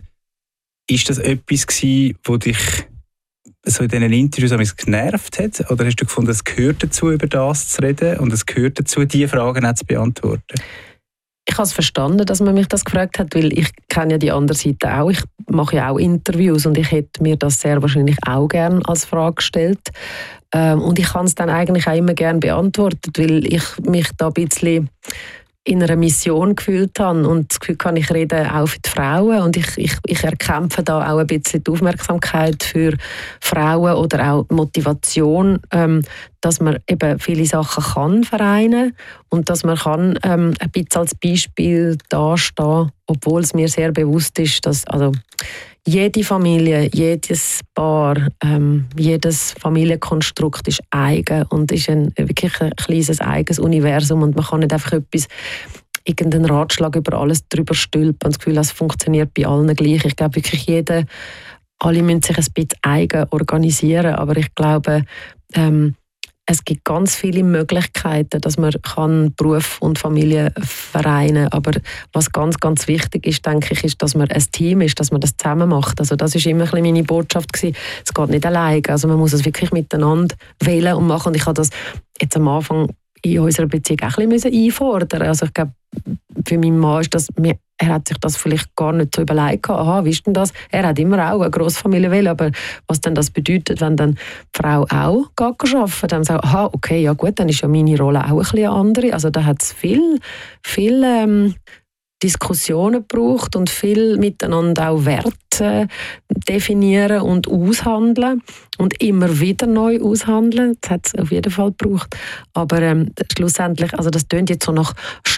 Ist das etwas gewesen, das dich so in diesen Interviews genervt hat? Oder hast du gefunden, es gehört dazu, über das zu reden und es gehört dazu, diese Fragen auch zu beantworten? Ich habe es verstanden, dass man mich das gefragt hat, weil ich kenne ja die andere Seite auch. Ich mache ja auch Interviews und ich hätte mir das sehr wahrscheinlich auch gerne als Frage gestellt. Ähm, und ich kann es dann eigentlich auch immer gerne beantwortet, weil ich mich da ein bisschen in einer Mission gefühlt habe und das Gefühl habe, ich rede auch für die Frauen und ich, ich, ich erkämpfe da auch ein bisschen die Aufmerksamkeit für Frauen oder auch Motivation, ähm, dass man eben viele Sachen kann vereinen und dass man kann ähm, ein bisschen als Beispiel dastehen, obwohl es mir sehr bewusst ist, dass also jede Familie, jedes Paar, ähm, jedes Familienkonstrukt ist eigen und ist ein, wirklich ein kleines eigenes Universum und man kann nicht einfach etwas, irgendeinen Ratschlag über alles drüber stülpen und das Gefühl, das funktioniert bei allen gleich. Ich glaube wirklich, jeder, alle müssen sich ein bisschen eigen organisieren, aber ich glaube, ähm, es gibt ganz viele Möglichkeiten, dass man kann Beruf und Familie vereinen kann. Aber was ganz, ganz wichtig ist, denke ich, ist, dass man ein Team ist, dass man das zusammen macht. Also das ist immer ein bisschen meine Botschaft gewesen. Es geht nicht alleine. Also man muss es wirklich miteinander wählen und machen. Und ich habe das jetzt am Anfang in unserer Beziehung auch ein bisschen einfordern. Also ich glaube, für meinen Mann ist das, er hat sich das vielleicht gar nicht so überlegt. Aha, wie ist denn das? Er hat immer auch eine Grossfamilie wollen, aber was denn das bedeutet, wenn dann die Frau auch geht arbeiten, dann sagt, aha, okay, ja gut, dann ist ja meine Rolle auch ein bisschen andere. Also da hat es viel, viel ähm, Diskussionen gebraucht und viel miteinander auch Werte definieren und aushandeln und immer wieder neu aushandeln. Das hat es auf jeden Fall gebraucht. Aber ähm, schlussendlich, also das tönt jetzt so nach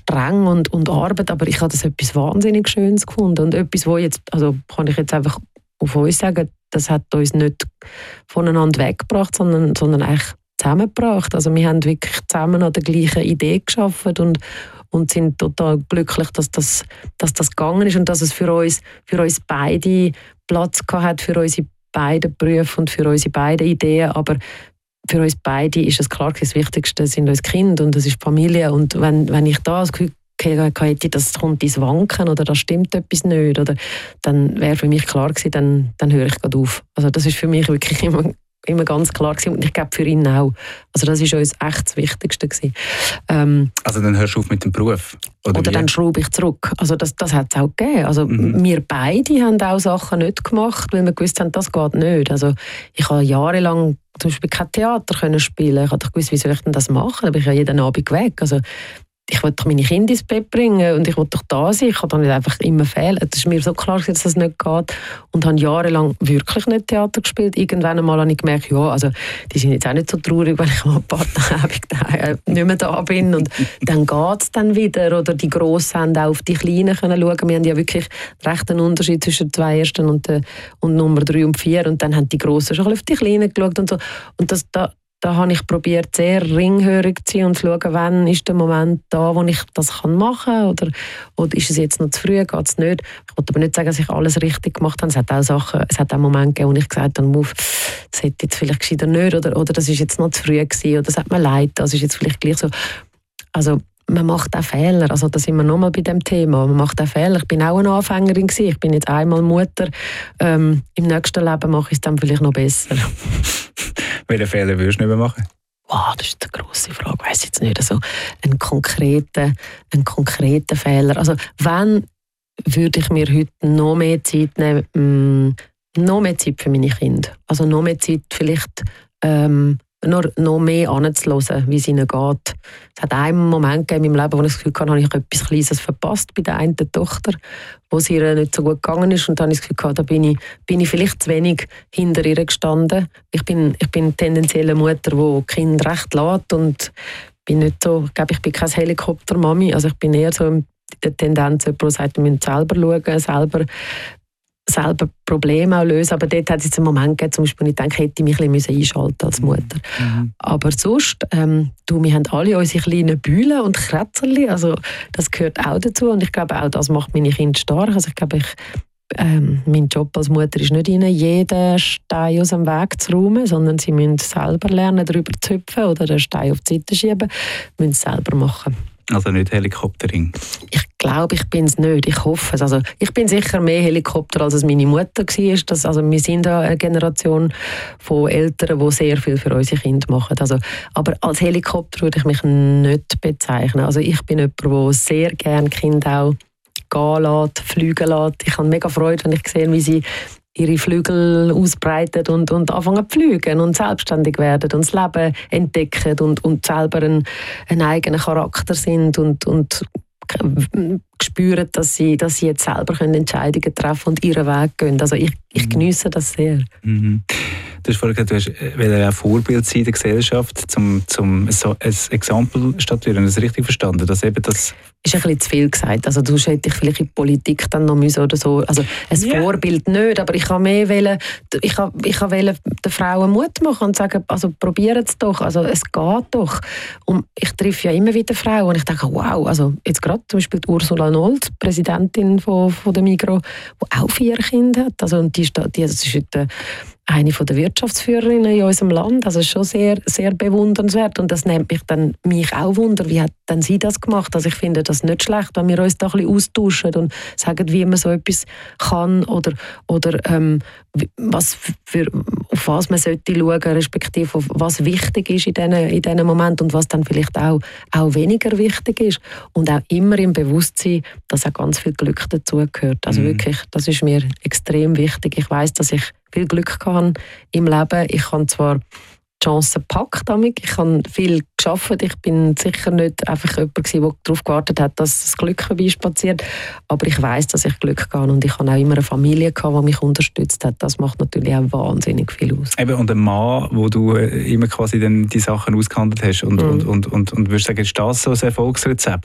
streng und, und Arbeit, aber ich habe das etwas wahnsinnig Schönes gefunden und etwas, wo jetzt, also kann ich jetzt einfach auf uns sagen, das hat uns nicht voneinander weggebracht, sondern, sondern eigentlich zusammengebracht. Also wir haben wirklich zusammen an der gleichen Idee geschaffen und, und sind total glücklich, dass das, dass das gegangen ist und dass es für uns, für uns beide Platz gehabt hat, für unsere beiden Berufe und für unsere beiden Ideen, aber für uns beide ist es klar, das Wichtigste sind unsere Kinder und das ist die Familie. Und wenn, wenn ich da das Gefühl hätte, das kommt ins Wanken oder da stimmt etwas nicht, oder, dann wäre für mich klar gewesen, dann, dann höre ich gerade auf. Also das ist für mich wirklich immer, immer ganz klar gewesen und ich glaube für ihn auch. Also das ist uns echt das Wichtigste gewesen. Ähm, also dann hörst du auf mit dem Beruf? Oder, oder dann schraube ich zurück. Also das, das hat es auch gegeben. Also mhm. wir beide haben auch Sachen nicht gemacht, weil wir gewusst haben, das geht nicht. Also ich habe jahrelang zum Beispiel kein Theater können spielen. Ich habe doch gewusst, wie soll ich denn das machen? Da bin ich ja jeden Abend weg. Also ich wollte doch meine Kinder ins Bett bringen und ich wollte doch da sein. Ich kann doch nicht einfach immer fehlen. Es ist mir so klar, dass das nicht geht. Und habe jahrelang wirklich nicht Theater gespielt. Irgendwann einmal habe ich gemerkt, ja, also die sind jetzt auch nicht so traurig, wenn ich mal ein paar Tage nicht mehr da bin. Und dann geht es dann wieder. Oder die Grossen haben auch auf die Kleinen können schauen. Wir haben ja wirklich recht einen Unterschied zwischen zwei Ersten und, äh, und Nummer drei und vier. Und dann haben die Grossen schon auf die Kleinen geschaut und so. Und das, da, Da habe ich probiert, sehr ringhörig zu sein und zu schauen, wann ist der Moment da, wo ich das machen kann. Oder, oder ist es jetzt noch zu früh, geht es nicht. Ich wollte aber nicht sagen, dass ich alles richtig gemacht habe. Es hat auch Sachen, es hat auch Momente gegeben, wo ich gesagt habe, das hätte jetzt vielleicht gescheiter nicht. Oder, oder das ist jetzt noch zu früh gewesen. Oder das hat mir leid. Das ist jetzt vielleicht gleich so. Also, man macht auch Fehler. Also, da sind wir nochmal bei dem Thema. Man macht auch Fehler. Ich bin auch eine Anfängerin gewesen. Ich bin jetzt einmal Mutter. Ähm, Im nächsten Leben mache ich es dann vielleicht noch besser. Welche Fehler würdest du nicht mehr machen? Wow, das ist eine grosse Frage. Ich weiss jetzt nicht. Also, einen konkreten, einen konkreten Fehler. Also, wenn würde ich mir heute noch mehr Zeit nehmen, mh, noch mehr Zeit für meine Kinder. Also noch mehr Zeit vielleicht ähm, noch, noch mehr anzuhören, wie es ihnen geht. Es hat einen Moment gegeben in meinem Leben, wo ich das Gefühl hatte, habe ich etwas Kleines verpasst bei der einen Tochter, wo es ihr nicht so gut gegangen ist. Und dann habe ich das Gefühl gehabt, da bin ich, bin ich vielleicht zu wenig hinter ihr gestanden. Ich bin, ich bin tendenziell eine Mutter, die Kinder recht lässt und bin nicht so, ich glaube, ich bin keine Helikopter-Mami. Also ich bin eher so in der Tendenz, jemand, der sagt, wir müssen selber schauen, selber selber Probleme auch lösen. Aber dort hat es jetzt einen Moment gegeben, zum Beispiel, ich denke, hätte ich mich ein bisschen einschalten als Mutter. Mhm. Aber sonst, ähm, du, wir haben alle unsere kleinen Bühlen und Kratzerli, also das gehört auch dazu und ich glaube, auch das macht meine Kinder stark. Also ich glaube, ich, ähm, mein Job als Mutter ist nicht, ihnen jeden Stein aus dem Weg zu räumen, sondern sie müssen selber lernen, darüber zu hüpfen oder den Stein auf die Seite schieben, müssen es selber machen. Also nicht Helikoptering? Ich glaube, ich bin es nicht. Ich hoffe es. Also, ich bin sicher mehr Helikopter, als es meine Mutter war. Das, also, wir sind eine Generation von Eltern, die sehr viel für unsere Kinder machen. Also, aber als Helikopter würde ich mich nicht bezeichnen. Also, ich bin jemand, der sehr gerne Kinder auch gehen lässt, fliegen lässt. Ich habe mega Freude, wenn ich sehe, wie sie ihre Flügel ausbreiten und, und anfangen zu fliegen und selbstständig werden und das Leben entdecken und, und selber einen, einen eigenen Charakter sind und, und spüren, dass sie, dass sie jetzt selber Entscheidungen treffen und ihren Weg gehen. Also ich, ich geniesse das sehr. Mhm. Du hast vorhin gesagt, du willst auch Vorbild sein in der Gesellschaft, zum, zum so ein Exempel statuieren. Habe ich das richtig verstanden? Dass eben das ist ein bisschen zu viel gesagt. Also du hätte ich vielleicht in die Politik dann noch müssen oder so. Also ein yeah. Vorbild nicht, aber ich habe mehr wollen, ich habe, ich habe wollen den Frauen Mut machen und sagen, also probiert es doch, also es geht doch. Und ich treffe ja immer wieder Frauen und ich denke, wow, also jetzt gerade zum Beispiel die Ursula Nold, Präsidentin von, von der Migros, die auch vier Kinder hat. Also und die, die, das ist heute eine der Wirtschaftsführerinnen in unserem Land, also schon sehr, sehr bewundernswert und das nimmt mich dann mich auch wunder, wie hat denn sie das gemacht? Also ich finde das nicht schlecht, wenn wir uns da ein bisschen austauschen und sagen, wie man so etwas kann oder, oder ähm, was für, auf was man sollte schauen, respektive auf was wichtig ist in diesen, in diesen Moment und was dann vielleicht auch, auch weniger wichtig ist und auch immer im Bewusstsein, dass auch ganz viel Glück dazugehört. Also mhm. wirklich, das ist mir extrem wichtig. Ich weiss, dass ich viel Glück hatte im Leben. Ich habe zwar die Chancen gepackt damit, ich habe viel gearbeitet, ich bin sicher nicht einfach jemand gewesen, der darauf gewartet hat, dass das Glück vorbeispaziert, aber ich weiss, dass ich Glück hatte und ich habe auch immer eine Familie gehabt, die mich unterstützt hat. Das macht natürlich auch wahnsinnig viel aus. Eben, und ein Mann, wo du immer quasi dann die Sachen ausgehandelt hast und, mhm. und, und, und, und würdest sagen, ist das so ein Erfolgsrezept?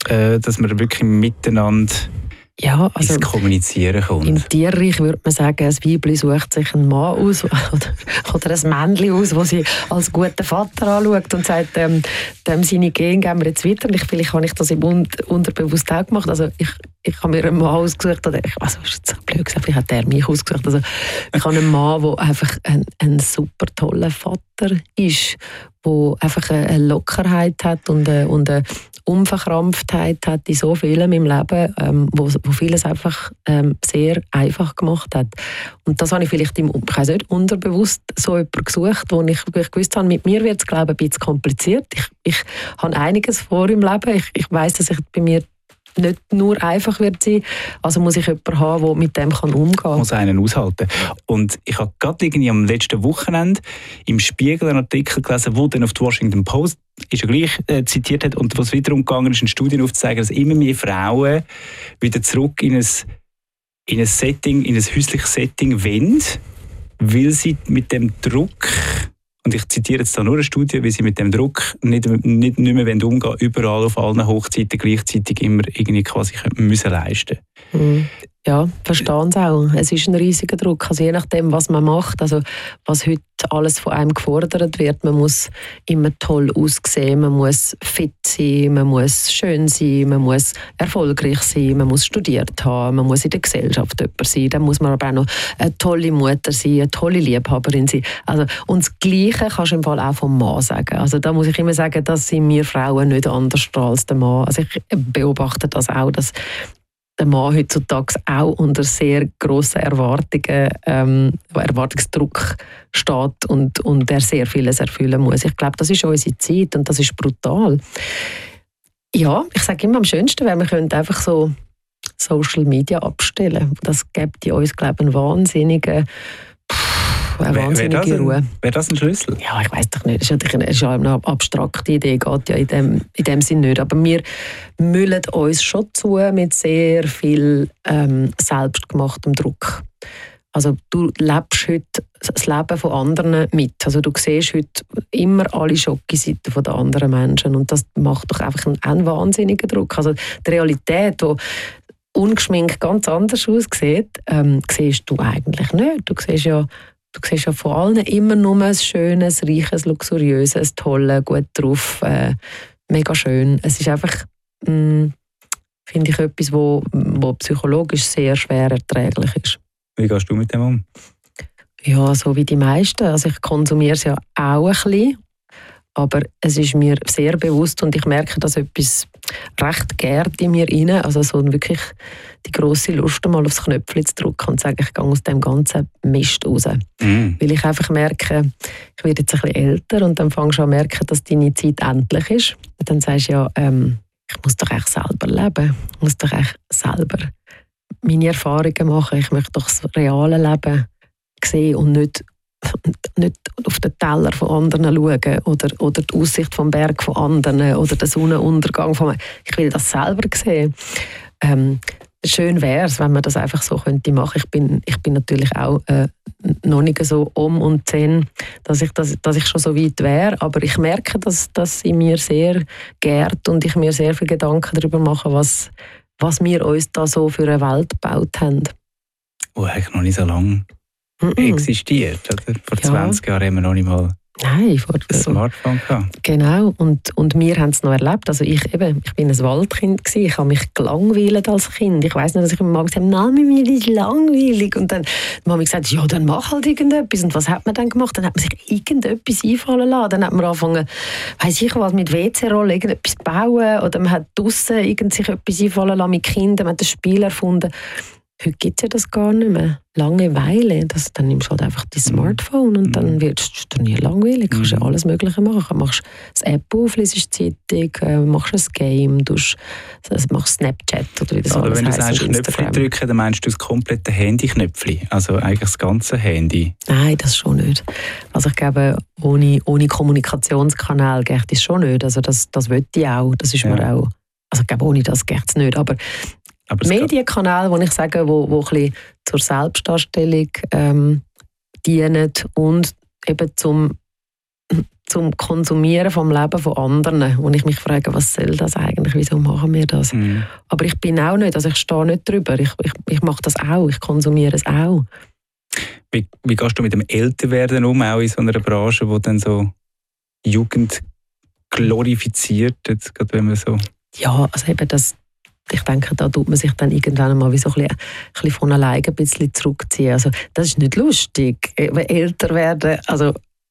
äh, dass man wirklich miteinander ja, also ins Kommunizieren kommt. Im Tierreich würde man sagen, ein Weibli sucht sich einen Mann aus oder, oder ein Männchen aus, das sie als guten Vater anschaut und sagt, ähm, dem seine Gene geben wir jetzt weiter. Und vielleicht habe ich das im Unterbewusst auch gemacht. Also ich, ich habe mir einen Mann ausgesucht, oder ich, also ist jetzt blöd gesagt, vielleicht hat er mich ausgesucht. Also ich habe einen Mann, der einfach ein, ein super toller Vater ist, der einfach eine Lockerheit hat und eine, und eine Unverkrampftheit hat in so vielem im Leben, ähm, wo, wo vieles einfach ähm, sehr einfach gemacht hat. Und das habe ich vielleicht im, ich weiss nicht, unterbewusst so jemanden gesucht, wo ich, wo ich gewusst habe, mit mir wird es, glaube ich, ein bisschen kompliziert. Ich, ich habe einiges vor im Leben. Ich, ich weiss, dass ich bei mir nicht nur einfach wird sein, also muss ich jemanden haben, der mit dem kann umgehen kann. Muss einen aushalten. Und ich habe gerade irgendwie am letzten Wochenende im Spiegel einen Artikel gelesen, wo dann auf die Washington Post ist ja gleich äh, zitiert hat und was wiederum gegangen ist, in Studien aufzuzeigen, dass immer mehr Frauen wieder zurück in ein, in ein Setting, in ein häusliches Setting wollen, weil sie mit dem Druck, und ich zitiere jetzt da nur eine Studie, wie sie mit dem Druck nicht, nicht, nicht mehr umgehen wollen, überall auf allen Hochzeiten gleichzeitig immer irgendwie quasi müssen leisten. Mhm. Ja, verstehen Sie auch. Es ist ein riesiger Druck. Also je nachdem, was man macht, also was heute alles von einem gefordert wird, man muss immer toll aussehen, man muss fit sein, man muss schön sein, man muss erfolgreich sein, man muss studiert haben, man muss in der Gesellschaft jemand sein, dann muss man aber auch noch eine tolle Mutter sein, eine tolle Liebhaberin sein. Also, und das Gleiche kannst du im Fall auch vom Mann sagen. Also da muss ich immer sagen, das sind wir Frauen nicht anders als der Mann. Also ich beobachte das auch, dass der Mann heutzutage auch unter sehr grossen Erwartungen, ähm, Erwartungsdruck steht und, und er sehr vieles erfüllen muss. Ich glaube, das ist unsere Zeit und das ist brutal. Ja, ich sage immer, am schönsten wäre, wir könnten einfach so Social Media abstellen. Das gibt in uns, glaube ich, einen wahnsinnigen eine wahnsinnige Wäre Ruhe. Wäre das ein Schlüssel? Ja, ich weiss doch nicht. Das ist, das ist ja eine abstrakte Idee, geht ja in dem, in dem Sinn nicht. Aber wir müllen uns schon zu mit sehr viel ähm, selbstgemachtem Druck. Also du lebst heute das Leben von anderen mit. Also du siehst heute immer alle Schocke-Seiten der anderen Menschen und das macht doch einfach einen, einen wahnsinnigen Druck. Also die Realität, die ungeschminkt ganz anders aussieht, ähm, siehst du eigentlich nicht. Du siehst ja Du siehst ja von allen immer nur ein schönes, reiches, luxuriöses, tolles, gut drauf, äh, mega schön. Es ist einfach, mh, finde ich, etwas, wo, wo psychologisch sehr schwer erträglich ist. Wie gehst du mit dem um? Ja, so wie die meisten. Also ich konsumiere es ja auch ein bisschen, aber es ist mir sehr bewusst und ich merke, dass etwas recht gärt in mir rein. Also so wirklich die grosse Lust, mal aufs Knöpfchen zu drücken und zu sagen, ich gehe aus dem ganzen Mist raus. Mm. Weil ich einfach merke, ich werde jetzt ein bisschen älter und dann fängst du an zu merken, dass deine Zeit endlich ist. Und dann sagst du ja, ähm, ich muss doch echt selber leben. Ich muss doch echt selber meine Erfahrungen machen. Ich möchte doch das reale Leben sehen und nicht nicht auf den Teller von anderen schauen oder, oder die Aussicht vom Berg von anderen oder den Sonnenuntergang von mir. Ich will das selber sehen. Ähm, schön wäre es, wenn man das einfach so könnte machen. Ich bin, ich bin natürlich auch äh, noch nicht so um und zehn, dass ich, das, dass ich schon so weit wäre, aber ich merke, dass das in mir sehr gärt und ich mir sehr viele Gedanken darüber mache, was, was wir uns da so für eine Welt gebaut haben. Oh, eigentlich noch nicht so lange existiert. Oder? Vor ja. zwanzig Jahren haben wir noch nicht mal Nein, vor ein Smartphone gehabt. Genau, und, und wir haben es noch erlebt. Also ich, eben, ich bin ein Waldkind gewesen. Ich habe mich gelangweilt als Kind. Ich weiss nicht, dass ich mir mal gesagt habe, nein, mir ist langweilig. Und dann hat Mama gesagt, ja, dann mach halt irgendetwas. Und was hat man dann gemacht? Dann hat man sich irgendetwas einfallen lassen. Dann hat man angefangen, weiss ich was, mit W C-Rollen irgendetwas bauen. Oder man hat draussen irgend sich etwas einfallen lassen mit Kindern. Man hat ein Spiel erfunden. Heute gibt es ja das gar nicht mehr. Langeweile. Das, dann nimmst du halt einfach dein Smartphone und dann wird es nie langweilig. Du kannst ja alles Mögliche machen. Du machst das App auf, liest die Zeitung, machst ein Game, du machst Snapchat oder wie das ja, alles wenn heisst. Wenn du sagst Knöpfchen drücken, dann meinst du das komplette Handy-Knöpfchen? Also eigentlich das ganze Handy? Nein, das schon nicht. Also ich glaube, ohne, ohne Kommunikationskanal geht es schon nicht. Also das, das will ich auch. Das ist ja. mir auch... Also ich glaube, ohne das geht es nicht. Aber Medienkanäle, wo ich sage, wo, wo ein bisschen zur Selbstdarstellung ähm, dienen und eben zum zum Konsumieren vom Leben von anderen, wo ich mich frage, was soll das eigentlich, wieso machen wir das? Mhm. Aber ich bin auch nicht, also ich stehe nicht drüber, ich, ich, ich mache das auch, ich konsumiere es auch. Wie, wie gehst du mit dem Älterwerden um, auch in so einer Branche, wo dann so Jugend glorifiziert, jetzt, gerade wenn man so... Ja, also eben das, ich denke, da tut man sich dann irgendwann mal wie so ein bisschen, ein bisschen von alleine ein bisschen zurückziehen. Also das ist nicht lustig, älter werden, also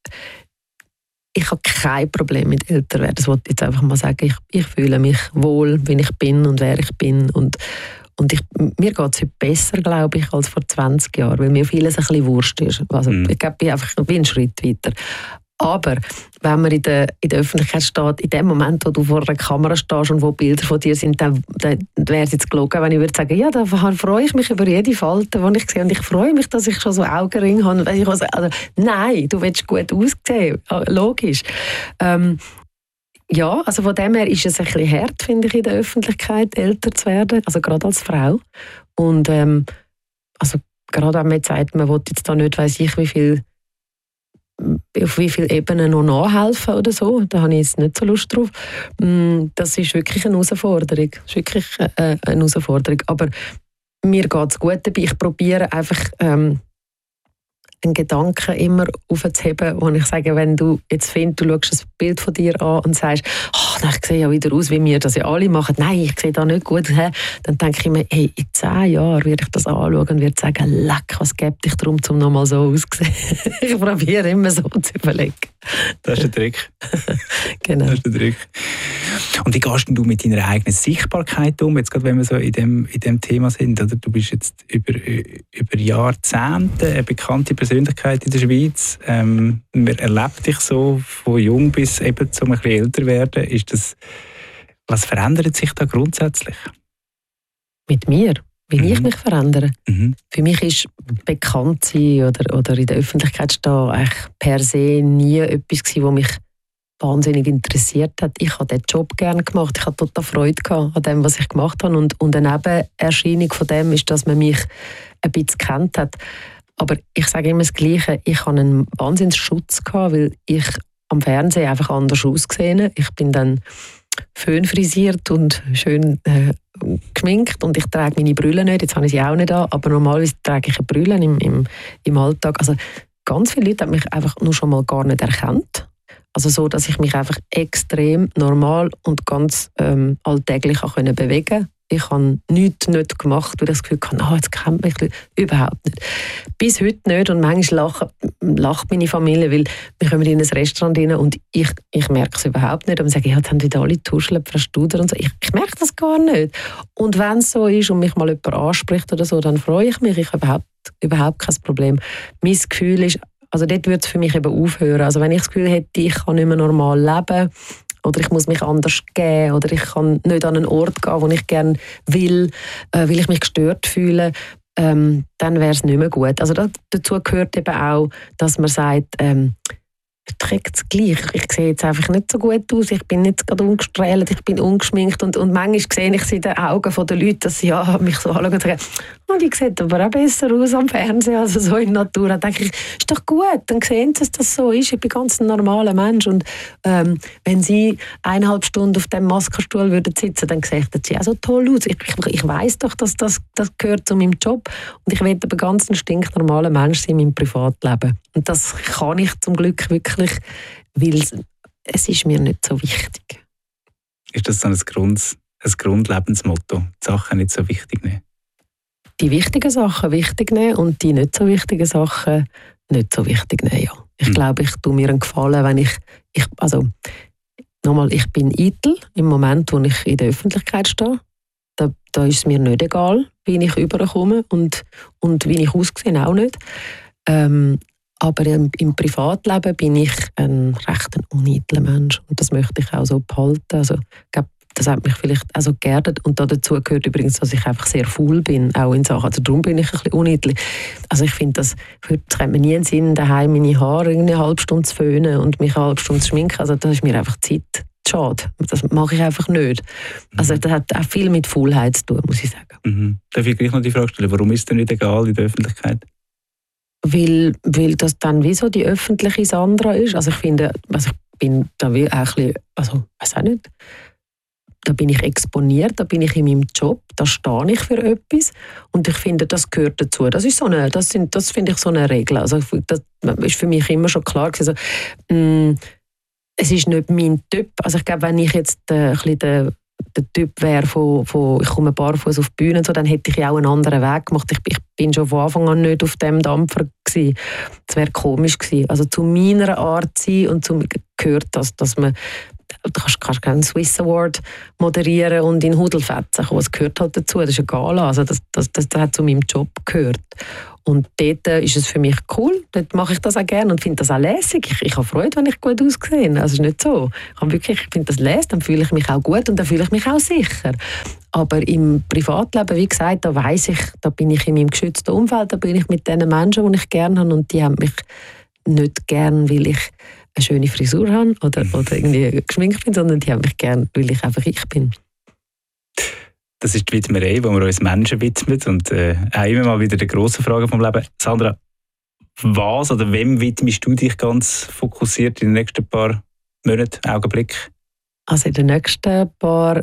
ich habe kein Problem mit älter werden. Das wollte ich jetzt einfach mal sagen. Ich, ich fühle mich wohl, wie ich bin und wer ich bin. Und, und ich, mir geht es heute besser, glaube ich, als vor zwanzig Jahren, weil mir vieles ein bisschen Wurst ist. Also, mm. Ich glaube, ich bin einfach ich bin einen Schritt weiter. Aber wenn man in der, in der Öffentlichkeit steht, in dem Moment, wo du vor einer Kamera stehst und wo Bilder von dir sind, dann, dann wäre es jetzt gelogen, wenn ich würde sagen, ja, da freue ich mich über jede Falte, die ich sehe. Und ich freue mich, dass ich schon so Augenringe habe. Ich also, also, nein, du willst gut aussehen, logisch. Ähm, ja, also von dem her ist es ein bisschen hart, finde ich, in der Öffentlichkeit älter zu werden, also gerade als Frau. Und ähm, also gerade wenn man jetzt sagt, man will jetzt da nicht, weiss ich, wie viel auf wie viele Ebenen noch nachhelfen oder so, da habe ich jetzt nicht so Lust drauf. Das ist wirklich eine Herausforderung. Das ist wirklich eine Herausforderung. Aber mir geht es gut dabei. Ich probiere einfach ähm, einen Gedanken immer aufzuheben, wo ich sage, wenn du jetzt findest, du schaust ein Bild von dir an und sagst, oh, ich sehe ja wieder aus, wie wir das ja alle machen. Nein, ich sehe da nicht gut. He? Dann denke ich mir, hey, in zehn Jahren werde ich das anschauen und werde sagen, leck, was gibt dich darum, um nochmal so auszusehen? Ich probiere immer so zu überlegen. Das ist der Trick. Genau. Das ist der Trick. Und wie gehst du mit deiner eigenen Sichtbarkeit um, jetzt gerade wenn wir so in dem, in dem Thema sind? Oder? Du bist jetzt über, über Jahrzehnte eine bekannte Persönlichkeit in der Schweiz. Ähm, man erlebt dich so von jung bis eben zum ein bisschen älter werden. Ist das, was verändert sich da grundsätzlich? Mit mir? Wie mhm. ich mich verändere? Mhm. Für mich ist bekannt sein oder, oder in der Öffentlichkeit stehen eigentlich per se nie etwas gewesen, was mich wahnsinnig interessiert hat. Ich habe diesen Job gerne gemacht. Ich hatte total Freude an dem, was ich gemacht habe. Und, und eine Nebenerscheinung von dem ist, dass man mich ein bisschen gekannt hat. Aber ich sage immer das Gleiche. Ich hatte einen Wahnsinnsschutz gehabt, weil ich am Fernsehen einfach anders ausgesehen habe. Ich bin dann schön frisiert und schön äh, geschminkt und ich trage meine Brille nicht. Jetzt habe ich sie auch nicht an, aber normalerweise trage ich eine Brille im, im, im Alltag. Also ganz viele Leute haben mich einfach nur schon mal gar nicht erkannt. Also so, dass ich mich einfach extrem normal und ganz ähm, alltäglich können bewegen konnte. Ich habe nichts nicht gemacht, weil ich das Gefühl hatte, oh, jetzt kennt mich überhaupt nicht. Bis heute nicht und manchmal lacht, lacht meine Familie, weil wir kommen in ein Restaurant rein und ich, ich merke es überhaupt nicht. Und sagen, ja, jetzt haben wieder alle tuscheln, Frau Studer und so. Ich, ich merke das gar nicht. Und wenn es so ist und mich mal jemand anspricht oder so, dann freue ich mich. Ich habe überhaupt, überhaupt kein Problem. Mein Gefühl ist, also dort würde es für mich eben aufhören. Also wenn ich das Gefühl hätte, ich kann nicht mehr normal leben oder ich muss mich anders geben oder ich kann nicht an einen Ort gehen, wo ich gerne will, äh, weil ich mich gestört fühle, ähm, dann wäre es nicht mehr gut. Also das, dazu gehört eben auch, dass man sagt, ähm, ich träge es gleich. Ich sehe jetzt einfach nicht so gut aus. Ich bin nicht gerade ungestrahlt, ich bin ungeschminkt. Und, und manchmal sehe ich es in den Augen der Leute, dass sie ja, mich so anschauen und sagen, oh, die sieht aber auch besser aus am Fernsehen als so in der Natur. Dann denke ich, ist doch gut, dann sehen sie, dass das so ist. Ich bin ganz ein normaler Mensch. Und ähm, wenn sie eineinhalb Stunden auf dem Maskenstuhl würden sitzen, dann sehen sie auch so toll aus. Ich, ich, ich weiss doch, dass das, das gehört zu meinem Job. Und ich will aber ganz ein stinknormaler Mensch sein in meinem Privatleben. Und das kann ich zum Glück wirklich, weil es ist mir nicht so wichtig. Ist das so ein, Grund, ein Grundlebensmotto, die Sachen nicht so wichtig nehmen? Die wichtigen Sachen wichtig nehmen und die nicht so wichtigen Sachen nicht so wichtig nehmen, ja. Ich hm. glaube, ich tue mir einen Gefallen, wenn ich, ich also nochmal, ich bin eitel im Moment, wo ich in der Öffentlichkeit stehe. Da, da ist es mir nicht egal, wie ich rüberkomme und, und wie ich aussehe, auch nicht. Ähm, Aber im, im Privatleben bin ich ein recht ein uneitler Mensch. Und das möchte ich auch so behalten. Also, ich glaube, das hat mich vielleicht auch so geerdet. Und dazu gehört übrigens, dass ich einfach sehr faul bin, auch in Sachen. Also darum bin ich ein bisschen uneitlich. Also ich finde, das, das kommt mir nie in den Sinn, daheim meine Haare eine halbe Stunde zu föhnen und mich eine halbe Stunde zu schminken. Also das ist mir einfach Zeit zu schade. Das mache ich einfach nicht. Also das hat auch viel mit Faulheit zu tun, muss ich sagen. Mhm. Darf ich gleich noch die Frage stellen, warum ist es denn nicht egal in der Öffentlichkeit? weil, weil das dann wie so die öffentliche Sandra ist. Also ich finde, also ich bin da wie auch ein bisschen, also weiß auch nicht, da bin ich exponiert, da bin ich in meinem Job, da stehe ich für etwas und ich finde, das gehört dazu. Das ist so eine, das sind, das finde ich so eine Regel. Also das ist für mich immer schon klar gewesen. Also, mh, es ist nicht mein Typ. Also ich glaube, wenn ich jetzt äh, ein bisschen der, der Typ wäre von, von ich komme barfuß auf die Bühne, so, dann hätte ich ja auch einen anderen Weg gemacht. Ich, ich bin schon von Anfang an nicht auf dem Dampfer gewesen. Das wäre komisch gewesen. Also zu meiner Art zu sein und zu mir gehört das, dass man du kannst, kannst keinen Swiss Award moderieren und in Hudelfetzen kommen. Das gehört halt dazu. Das ist eine Gala. Also das, das, das, das hat zu meinem Job gehört. Und dort ist es für mich cool. Dort mache ich das auch gerne und finde das auch lässig. Ich, ich habe Freude, wenn ich gut aussehe. Also es ist nicht so. Ich, habe wirklich, ich finde das lässig, dann fühle ich mich auch gut und dann fühle ich mich auch sicher. Aber im Privatleben, wie gesagt, da weiss ich, da bin ich in meinem geschützten Umfeld, da bin ich mit den Menschen, die ich gerne habe und die haben mich nicht gern, weil ich eine schöne Frisur habe oder, oder irgendwie geschminkt bin, sondern die haben mich gern, weil ich einfach ich bin. Das ist die Widmerei, wo wir uns Menschen widmen und äh, auch immer mal wieder die grossen Fragen vom Leben. Sandra, was oder wem widmest du dich ganz fokussiert in den nächsten paar Monaten, Augenblicken? Also in den nächsten paar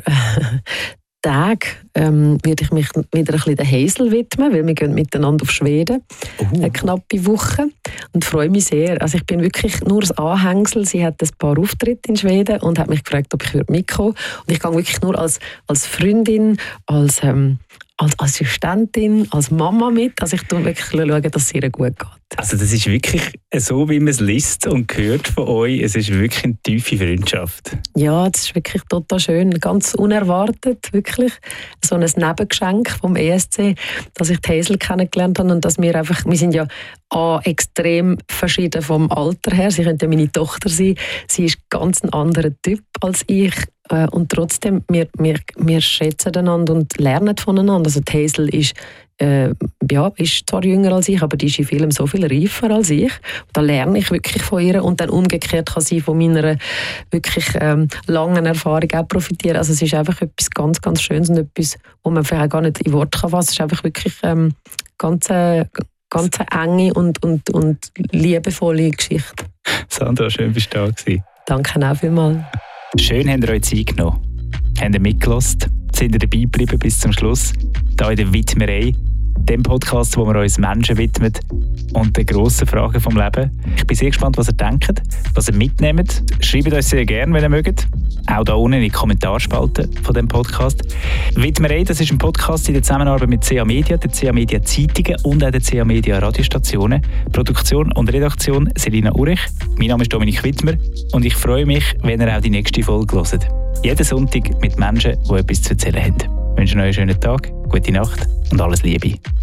Tagen ähm, werde ich mich wieder ein bisschen der Hazel widmen, weil wir gehen miteinander auf Schweden. Uh. Eine knappe Woche. Und freue mich sehr. Also ich bin wirklich nur das Anhängsel. Sie hat ein paar Auftritte in Schweden und hat mich gefragt, ob ich mitkommen würde. Und ich gehe wirklich nur als, als Freundin, als, ähm, als Assistentin, als Mama mit. Also ich schaue wirklich, schauen, dass es ihr gut geht. Also das ist wirklich so, wie man es liest und hört von euch. Es ist wirklich eine tiefe Freundschaft. Ja, das ist wirklich total schön. Ganz unerwartet, wirklich. So ein Nebengeschenk vom E S C, dass ich die Hazel kennengelernt habe und dass wir einfach, wir sind ja A, extrem verschieden vom Alter her. Sie könnte ja meine Tochter sein. Sie ist ganz ein anderer Typ als ich. Und trotzdem, wir, wir, wir schätzen einander und lernen voneinander. Also die Hazel ist, äh, ja, ist zwar jünger als ich, aber die ist in vielem so viel reifer als ich. Da lerne ich wirklich von ihr und dann umgekehrt kann sie von meiner wirklich ähm, langen Erfahrung auch profitieren. Also es ist einfach etwas ganz, ganz Schönes und etwas, wo man vielleicht gar nicht in Worte fassen kann. Es ist einfach wirklich ähm, ganz, äh, ganz eine enge und, und, und liebevolle Geschichte. Sandra, schön bist du da gewesen. Danke auch vielmals. Schön, habt ihr euch Zeit genommen. Habt ihr mitgelassen? Sind ihr dabei geblieben bis zum Schluss? Hier in der Widmerei, dem Podcast, wo wir uns Menschen widmen und den grossen Fragen vom Leben. Ich bin sehr gespannt, was ihr denkt, was ihr mitnehmt. Schreibt uns sehr gerne, wenn ihr mögt. Auch da unten in die Kommentarspalte von dem Podcast. Widmerei, das ist ein Podcast in der Zusammenarbeit mit C A Media, der C A Media Zeitungen und auch der C A Media Radiostationen. Produktion und Redaktion Selina Urich. Mein Name ist Dominik Wittmer und ich freue mich, wenn ihr auch die nächste Folge hört. Jeden Sonntag mit Menschen, die etwas zu erzählen haben. Ich wünsche euch einen schönen Tag, gute Nacht und alles Liebe.